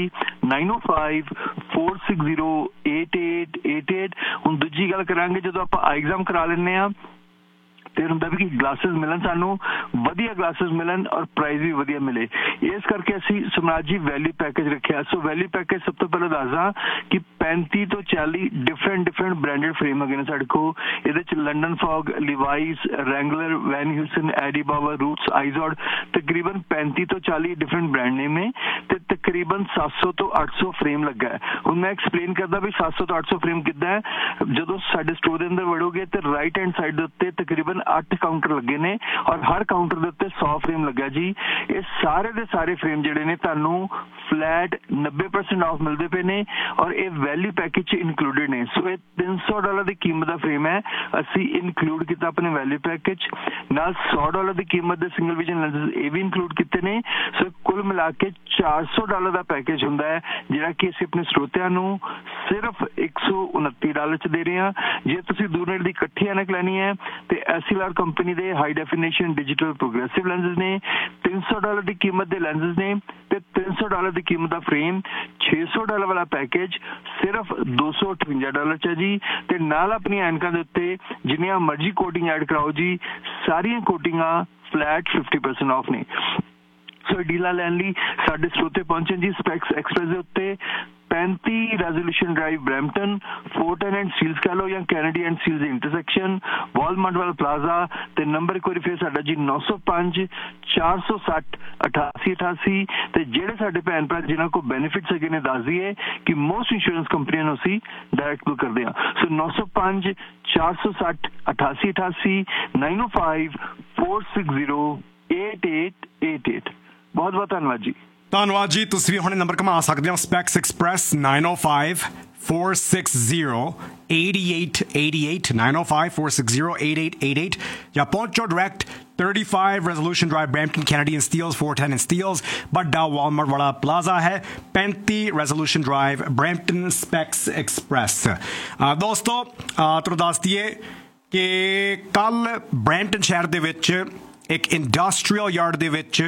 905-460-8888। ਹੁਣ ਦੂਜੀ ਗੱਲ ਕਰਾਂਗੇ ਜਦੋਂ ਆਪਾਂ ਐਗਜ਼ਾਮ ਕਰਾ ਲੈਂਦੇ ਹਾਂ ਤੇ ਹੁੰਦਾ ਵੀ ਕਿ ਗਲਾਸਿਸ ਮਿਲਣ ਸਾਨੂੰ ਵਧੀਆ ਗਲਾਸਿਸ ਮਿਲਣ ਔਰ ਪ੍ਰਾਈਸ ਵੀ ਵਧੀਆ ਮਿਲੇ ਇਸ ਕਰਕੇ ਅਸੀਂ ਸਮਰਾਜ ਜੀ ਵੈਲਿਊ ਪੈਕੇਜ ਰੱਖਿਆ। ਸੋ ਵੈਲਿਊ ਪੈਕੇਜ ਸਭ ਤੋਂ ਪਹਿਲਾਂ ਦੱਸਦਾ ਕਿ 35 ਤੋਂ 40 ਡਿਫਰੈਂਟ ਬ੍ਰਾਂਡਡ ਫਰੇਮ ਹੈਗੇ ਨੇ ਸਾਡੇ ਕੋਲ। ਇਹਦੇ 'ਚ London fog ਲਿਵਾਈਸ Wrangler van ਹਿਊਸਨ ਐਡੀਬਾਬਾ roots ਆਈਜ਼ੋਡ ਤਕਰੀਬਨ 35 ਤੋਂ 40 ਡਿਫਰੈਂਟ ਬ੍ਰਾਂਡ ਨੇਮ ਨੇ ਤੇ ਤਕਰੀਬਨ 700 ਤੋਂ 800 ਫਰੇਮ ਲੱਗਾ। ਹੁਣ ਮੈਂ ਐਕਸਪਲੇਨ ਕਰਦਾ ਵੀ 700 ਤੋਂ 800 ਫਰੇਮ ਕਿੱਦਾਂ ਹੈ। ਜਦੋਂ ਸਾਡੇ ਸਟੋਰ ਦੇ ਅੰਦਰ ਵੜੋਗੇ ਤੇ ਰਾਈਟ ਹੈਂਡ ਸਾਈਡ ਦੇ ਉੱਤੇ ਤਕਰੀਬਨ ਤਕਰੀਬਨ 8 ਕਾਊਂਟਰ ਲੱਗੇ ਨੇ ਔਰ ਹਰ ਕਾਊਂਟਰ ਦੇ ਉੱਤੇ 100 ਫਰੇਮ ਲੱਗਾ ਜੀ। ਇਹ ਸਾਰੇ ਦੇ ਸਾਰੇ ਫਰੇਮ ਜਿਹੜੇ ਨੇ ਤੁਹਾਨੂੰ ਫਲੈਟ 90% ਆਫ ਮਿਲਦੇ ਪਏ ਨੇ ਔਰ ਇਹ ਵੈਲਿਊ ਪੈਕੇਜ 'ਚ ਇਨਕਲੂਡਡ ਨੇ। ਸੋ ਇਹ $300 ਦੀ ਕੀਮਤ ਦਾ ਫਰੇਮ ਹੈ, ਅਸੀਂ ਇਨਕਲੂਡ ਕੀਤਾ ਆਪਣੇ ਵੈਲਿਊ ਪੈਕੇਜ ਨਾਲ। $100 ਦੀ ਕੀਮਤ ਦੇ ਸਿੰਗਲ ਵਿਜ਼ਨ ਲੈਂਸਸ ਇਹ ਵੀ ਇਨਕਲੂਡ ਕੀਤੇ ਨੇ। ਸੋ ਕੁੱਲ ਮਿਲਾ ਕੇ $400 ਦਾ ਪੈਕੇਜ ਹੁੰਦਾ ਹੈ, ਜਿਹੜਾ ਕਿ ਅਸੀਂ ਆਪਣੇ ਸਰੋਤਿਆਂ ਨੂੰ ਸਿਰਫ $129 'ਚ ਦੇ ਰਹੇ ਹਾਂ। ਜੇ ਤੁਸੀਂ ਦੂਰ ਨੇੜੇ ਦੀ ਇਕੱਠੀ ਐਨਕ ਲੈਣੀ ਹੈ ਤੇ ਐਸਐਲਆਰ ਕੰਪਨੀ ਦੇ high definition digital progressive lenses ਨੇ। $300 ਦੀ ਕੀਮਤ ਦੇ ਲੈਂਸਸ ਨੇ ਤੇ $300 ਦੀ ਕੀਮਤ ਦਾ ਫਰੇਮ। $600 ਵਾਲਾ ਪੈਕੇਜ ਸਿਰਫ $258 'ਚ ਹੈ ਜੀ। ਤੇ ਨਾਲ ਆਪਣੀਆਂ ਐਨਕਾਂ ਦੇ ਉੱਤੇ ਜਿੰਨੀਆਂ ਮਰਜ਼ੀ ਕੋਟਿੰਗ ਐਡ ਕਰਾਓ ਜੀ, ਸਾਰੀਆਂ ਕੋਟਿੰਗਾਂ ਫਲੈਟ 50% ਆਫ ਨੇ। ਸੋ ਡੀਲਾਂ ਲੈਣ ਲਈ ਸਾਡੇ ਸਰੋਤੇ ਪਹੁੰਚੇ ਜੀ ਸਪੈਕਸ ਐਕਸਪ੍ਰੈਸ ਦੇ ਉੱਤੇ 35 resolution drive Brampton, ਫੋਰਟਨ and seals ਕਹ ਲਓ ਜਾਂ Kennedy and seals intersection, Walmart ਵਾਲਾ ਪਲਾਜ਼ਾ। ਤੇ ਨੰਬਰ ਇੱਕ ਵਾਰੀ ਫਿਰ ਸਾਡਾ ਜੀ 905 460 8888। ਤੇ ਜਿਹੜੇ ਸਾਡੇ ਭੈਣ ਭਰਾ ਜਿਨ੍ਹਾਂ ਕੋਲ ਬੈਨੀਫਿਟਸ ਹੈਗੇ ਨੇ ਦੱਸ ਦਈਏ ਕਿ ਮੋਸਟ ਇੰਸ਼ੋਰੈਂਸ ਕੰਪਨੀਆਂ ਨੂੰ ਅਸੀਂ ਡਾਇਰੈਕਟ ਬੁੱਕ ਕਰਦੇ ਹਾਂ। ਸੋ 905 460 8888 905 460 8888। ਬਹੁਤ ਬਹੁਤ ਧੰਨਵਾਦ ਜੀ। ਧੰਨਵਾਦ ਜੀ। ਤੁਸੀਂ ਵੀ ਹੁਣੇ ਨੰਬਰ ਘੁਮਾ ਸਕਦੇ ਹੋ ਸਪੈਕਸ ਐਕਸਪ੍ਰੈਸ 905 460 8888 905 460 8888 ਜਾਂ ਪਹੁੰਚੋ direct 35 resolution drive Brampton Canadian Steeles 410 and Steeles. ਵੱਡਾ ਵਾਲਮਾਰਟ ਵਾਲਾ ਪਲਾਜ਼ਾ ਹੈ 35 resolution drive Brampton specs express. ਦੋਸਤੋ ਤੁਹਾਨੂੰ ਦੱਸ ਦਈਏ ਕਿ ਕੱਲ ਬਰੈਂਪਟਨ ਸ਼ਹਿਰ ਦੇ ਵਿੱਚ ਇੱਕ ਇੰਡਸਟਰੀਅਲ ਯਾਰਡ ਦੇ ਵਿੱਚ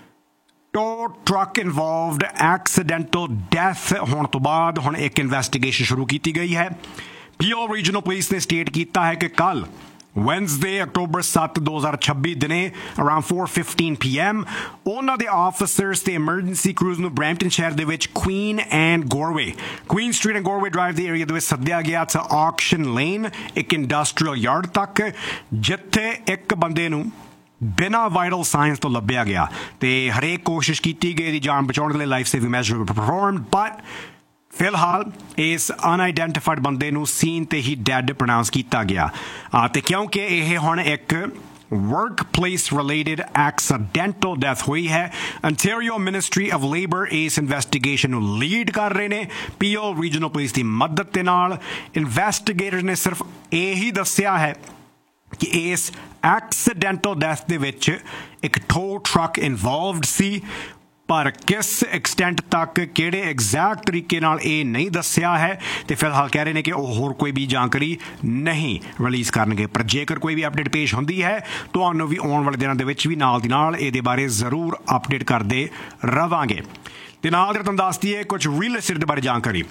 to truck involved accidental death ਹੋਣ ਤੋਂ ਬਾਅਦ ਹੁਣ ਇੱਕ ਇਨਵੈਸਟੀਗੇਸ਼ਨ ਸ਼ੁਰੂ ਕੀਤੀ ਗਈ ਹੈ। ਪੀਓ ਰੀਜਨਲ ਪੁਲਿਸ ਨੇ ਸਟੇਟ ਕੀਤਾ ਹੈ ਕਿ ਕੱਲ Wednesday, October 7, 2026 ਦਿਨੇ around 4:15 PM ਉਹਨਾਂ ਦੇ ਆਫਿਸਰਸ ਤੇ ਐਮਰਜੈਂਸੀ ਕ੍ਰੂਜ਼ ਨੂੰ ਬਰੈਂਪਟਨ ਸ਼ਹਿਰ ਦੇ ਵਿੱਚ Queen and street and ਗੋਰਵੇ drive ਦੇ ਏਰੀਆ ਦੇ ਵਿੱਚ ਸੱਦਿਆ ਗਿਆ ਤੇ ਆਕਸ਼ਨ ਲੇਨ ਇੱਕ ਇੰਡਸਟਰੀਅਲ ਯਾਰਡ ਤੱਕ, ਜਿੱਥੇ ਇੱਕ ਬੰਦੇ ਨੂੰ ਬਿਨਾਂ ਵਾਈਟਲ ਸਾਇੰਸ ਤੋਂ ਲੱਭਿਆ ਗਿਆ ਤੇ ਹਰੇਕ ਕੋਸ਼ਿਸ਼ ਕੀਤੀ ਗਈ ਦੀ ਜਾਨ ਬਚਾਉਣ ਦੇ ਲਈ life saving measure performed, but ਫਿਲਹਾਲ ਇਸ ਅਨਆਈਡੈਂਟੀਫਾਈਡ ਬੰਦੇ ਨੂੰ ਸੀਨ ਤੇ ਹੀ ਡੈਡ ਪ੍ਰੋਨਾਉਂਸ ਕੀਤਾ ਗਿਆ। ਤੇ ਕਿਉਂਕਿ ਇਹ ਹੁਣ ਇੱਕ workplace related accidental death ਹੋਈ ਹੈ, Ontario Ministry of Labour ਇਸ ਇਨਵੈਸਟੀਗੇਸ਼ਨ ਨੂੰ ਲੀਡ ਕਰ ਰਹੇ ਨੇ ਪੀਓ ਰੀਜਨਲ ਪੁਲਿਸ ਦੀ ਮਦਦ ਦੇ ਨਾਲ। ਇਨਵੈਸਟੀਗੇਟਰ ਨੇ ਸਿਰਫ ਇਹੀ ਦੱਸਿਆ ਹੈ ਕਿ ਇਸ ਐਕਸੀਡੈਂਟਲ ਡੈਥ ਦੇ ਵਿੱਚ ਇੱਕ ਟੋ ਟਰੱਕ ਇਨਵੋਲਵਡ ਸੀ, ਪਰ ਕਿਸ ਐਕਸਟੈਂਟ ਤੱਕ ਕਿਹੜੇ ਐਗਜ਼ੈਕਟ ਤਰੀਕੇ ਨਾਲ ਇਹ ਨਹੀਂ ਦੱਸਿਆ ਹੈ ਤੇ ਫਿਲਹਾਲ ਕਹਿ ਰਹੇ ਨੇ ਕਿ ਉਹ ਹੋਰ ਕੋਈ ਵੀ ਜਾਣਕਾਰੀ ਨਹੀਂ ਰਿਲੀਜ਼ ਕਰਨਗੇ। ਪਰ ਜੇਕਰ ਕੋਈ ਵੀ ਅਪਡੇਟ ਪੇਸ਼ ਹੁੰਦੀ ਹੈ ਤੁਹਾਨੂੰ ਵੀ ਆਉਣ ਵਾਲੇ ਦਿਨਾਂ ਦੇ ਵਿੱਚ ਵੀ ਨਾਲ ਦੀ ਨਾਲ ਇਹਦੇ ਬਾਰੇ ਜ਼ਰੂਰ ਅਪਡੇਟ ਕਰਦੇ ਰਵਾਂਗੇ। ਤੇ ਨਾਲ ਤੁਹਾਨੂੰ ਦੱਸ ਦਈਏ ਕੁਝ ਰੀਅਲ ਏਸਟੇਟ ਦੇ ਬਾਰੇ ਜਾਣਕਾਰੀ।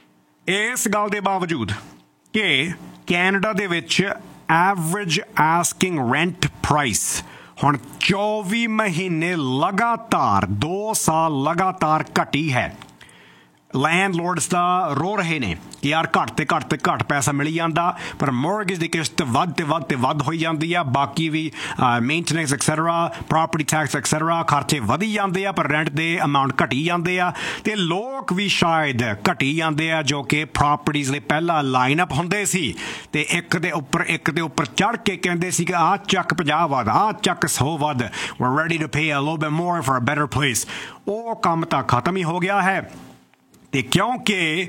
ਇਸ ਗੱਲ ਦੇ ਬਾਵਜੂਦ ਕਿ ਕੈਨੇਡਾ ਦੇ ਵਿੱਚ ਐਵਰੇਜ ਆਸਕਿੰਗ ਰੈਂਟ ਪ੍ਰਾਈਸ ਹੁਣ 24 ਮਹੀਨੇ ਲਗਾਤਾਰ 2 ਸਾਲ ਲਗਾਤਾਰ ਘਟੀ ਹੈ। ਲੈਂਡਲੋਰਡਸ ਦਾ ਰੋ ਰਹੇ ਨੇ ਕਿ ਯਾਰ ਘੱਟ ਤੇ ਘੱਟ ਪੈਸਾ ਮਿਲੀ ਜਾਂਦਾ, ਪਰ ਮੋਰਗੇਜ ਦੀ ਕਿਸ਼ਤ ਵੱਧ ਹੋਈ ਜਾਂਦੀ ਆ, ਬਾਕੀ ਵੀ maintenance etcetera, property tax etcetera ਖਰਚੇ ਵਧੀ ਜਾਂਦੇ ਆ, ਪਰ ਰੈਂਟ ਦੇ ਅਮਾਊਂਟ ਘਟੀ ਜਾਂਦੇ ਆ ਤੇ ਲੋਕ ਵੀ ਸ਼ਾਇਦ ਘਟੀ ਜਾਂਦੇ ਆ ਜੋ ਕਿ ਪ੍ਰਾਪਰਟੀਜ਼ ਲਈ ਪਹਿਲਾਂ ਲਾਈਨ ਅਪ ਹੁੰਦੇ ਸੀ ਤੇ ਇੱਕ ਦੇ ਉੱਪਰ ਚੜ੍ਹ ਕੇ ਕਹਿੰਦੇ ਸੀ ਕਿ ਆਹ ਚੱਕ 50 ਵੱਧ, ਆਹ ਚੱਕ 100 ਵੱਧ, we're ready to pay a little bit more for a better place। ਉਹ ਕੰਮ ਤਾਂ ਖਤਮ ਹੀ ਹੋ ਗਿਆ ਹੈ। ਤੇ ਕਿਉਂਕਿ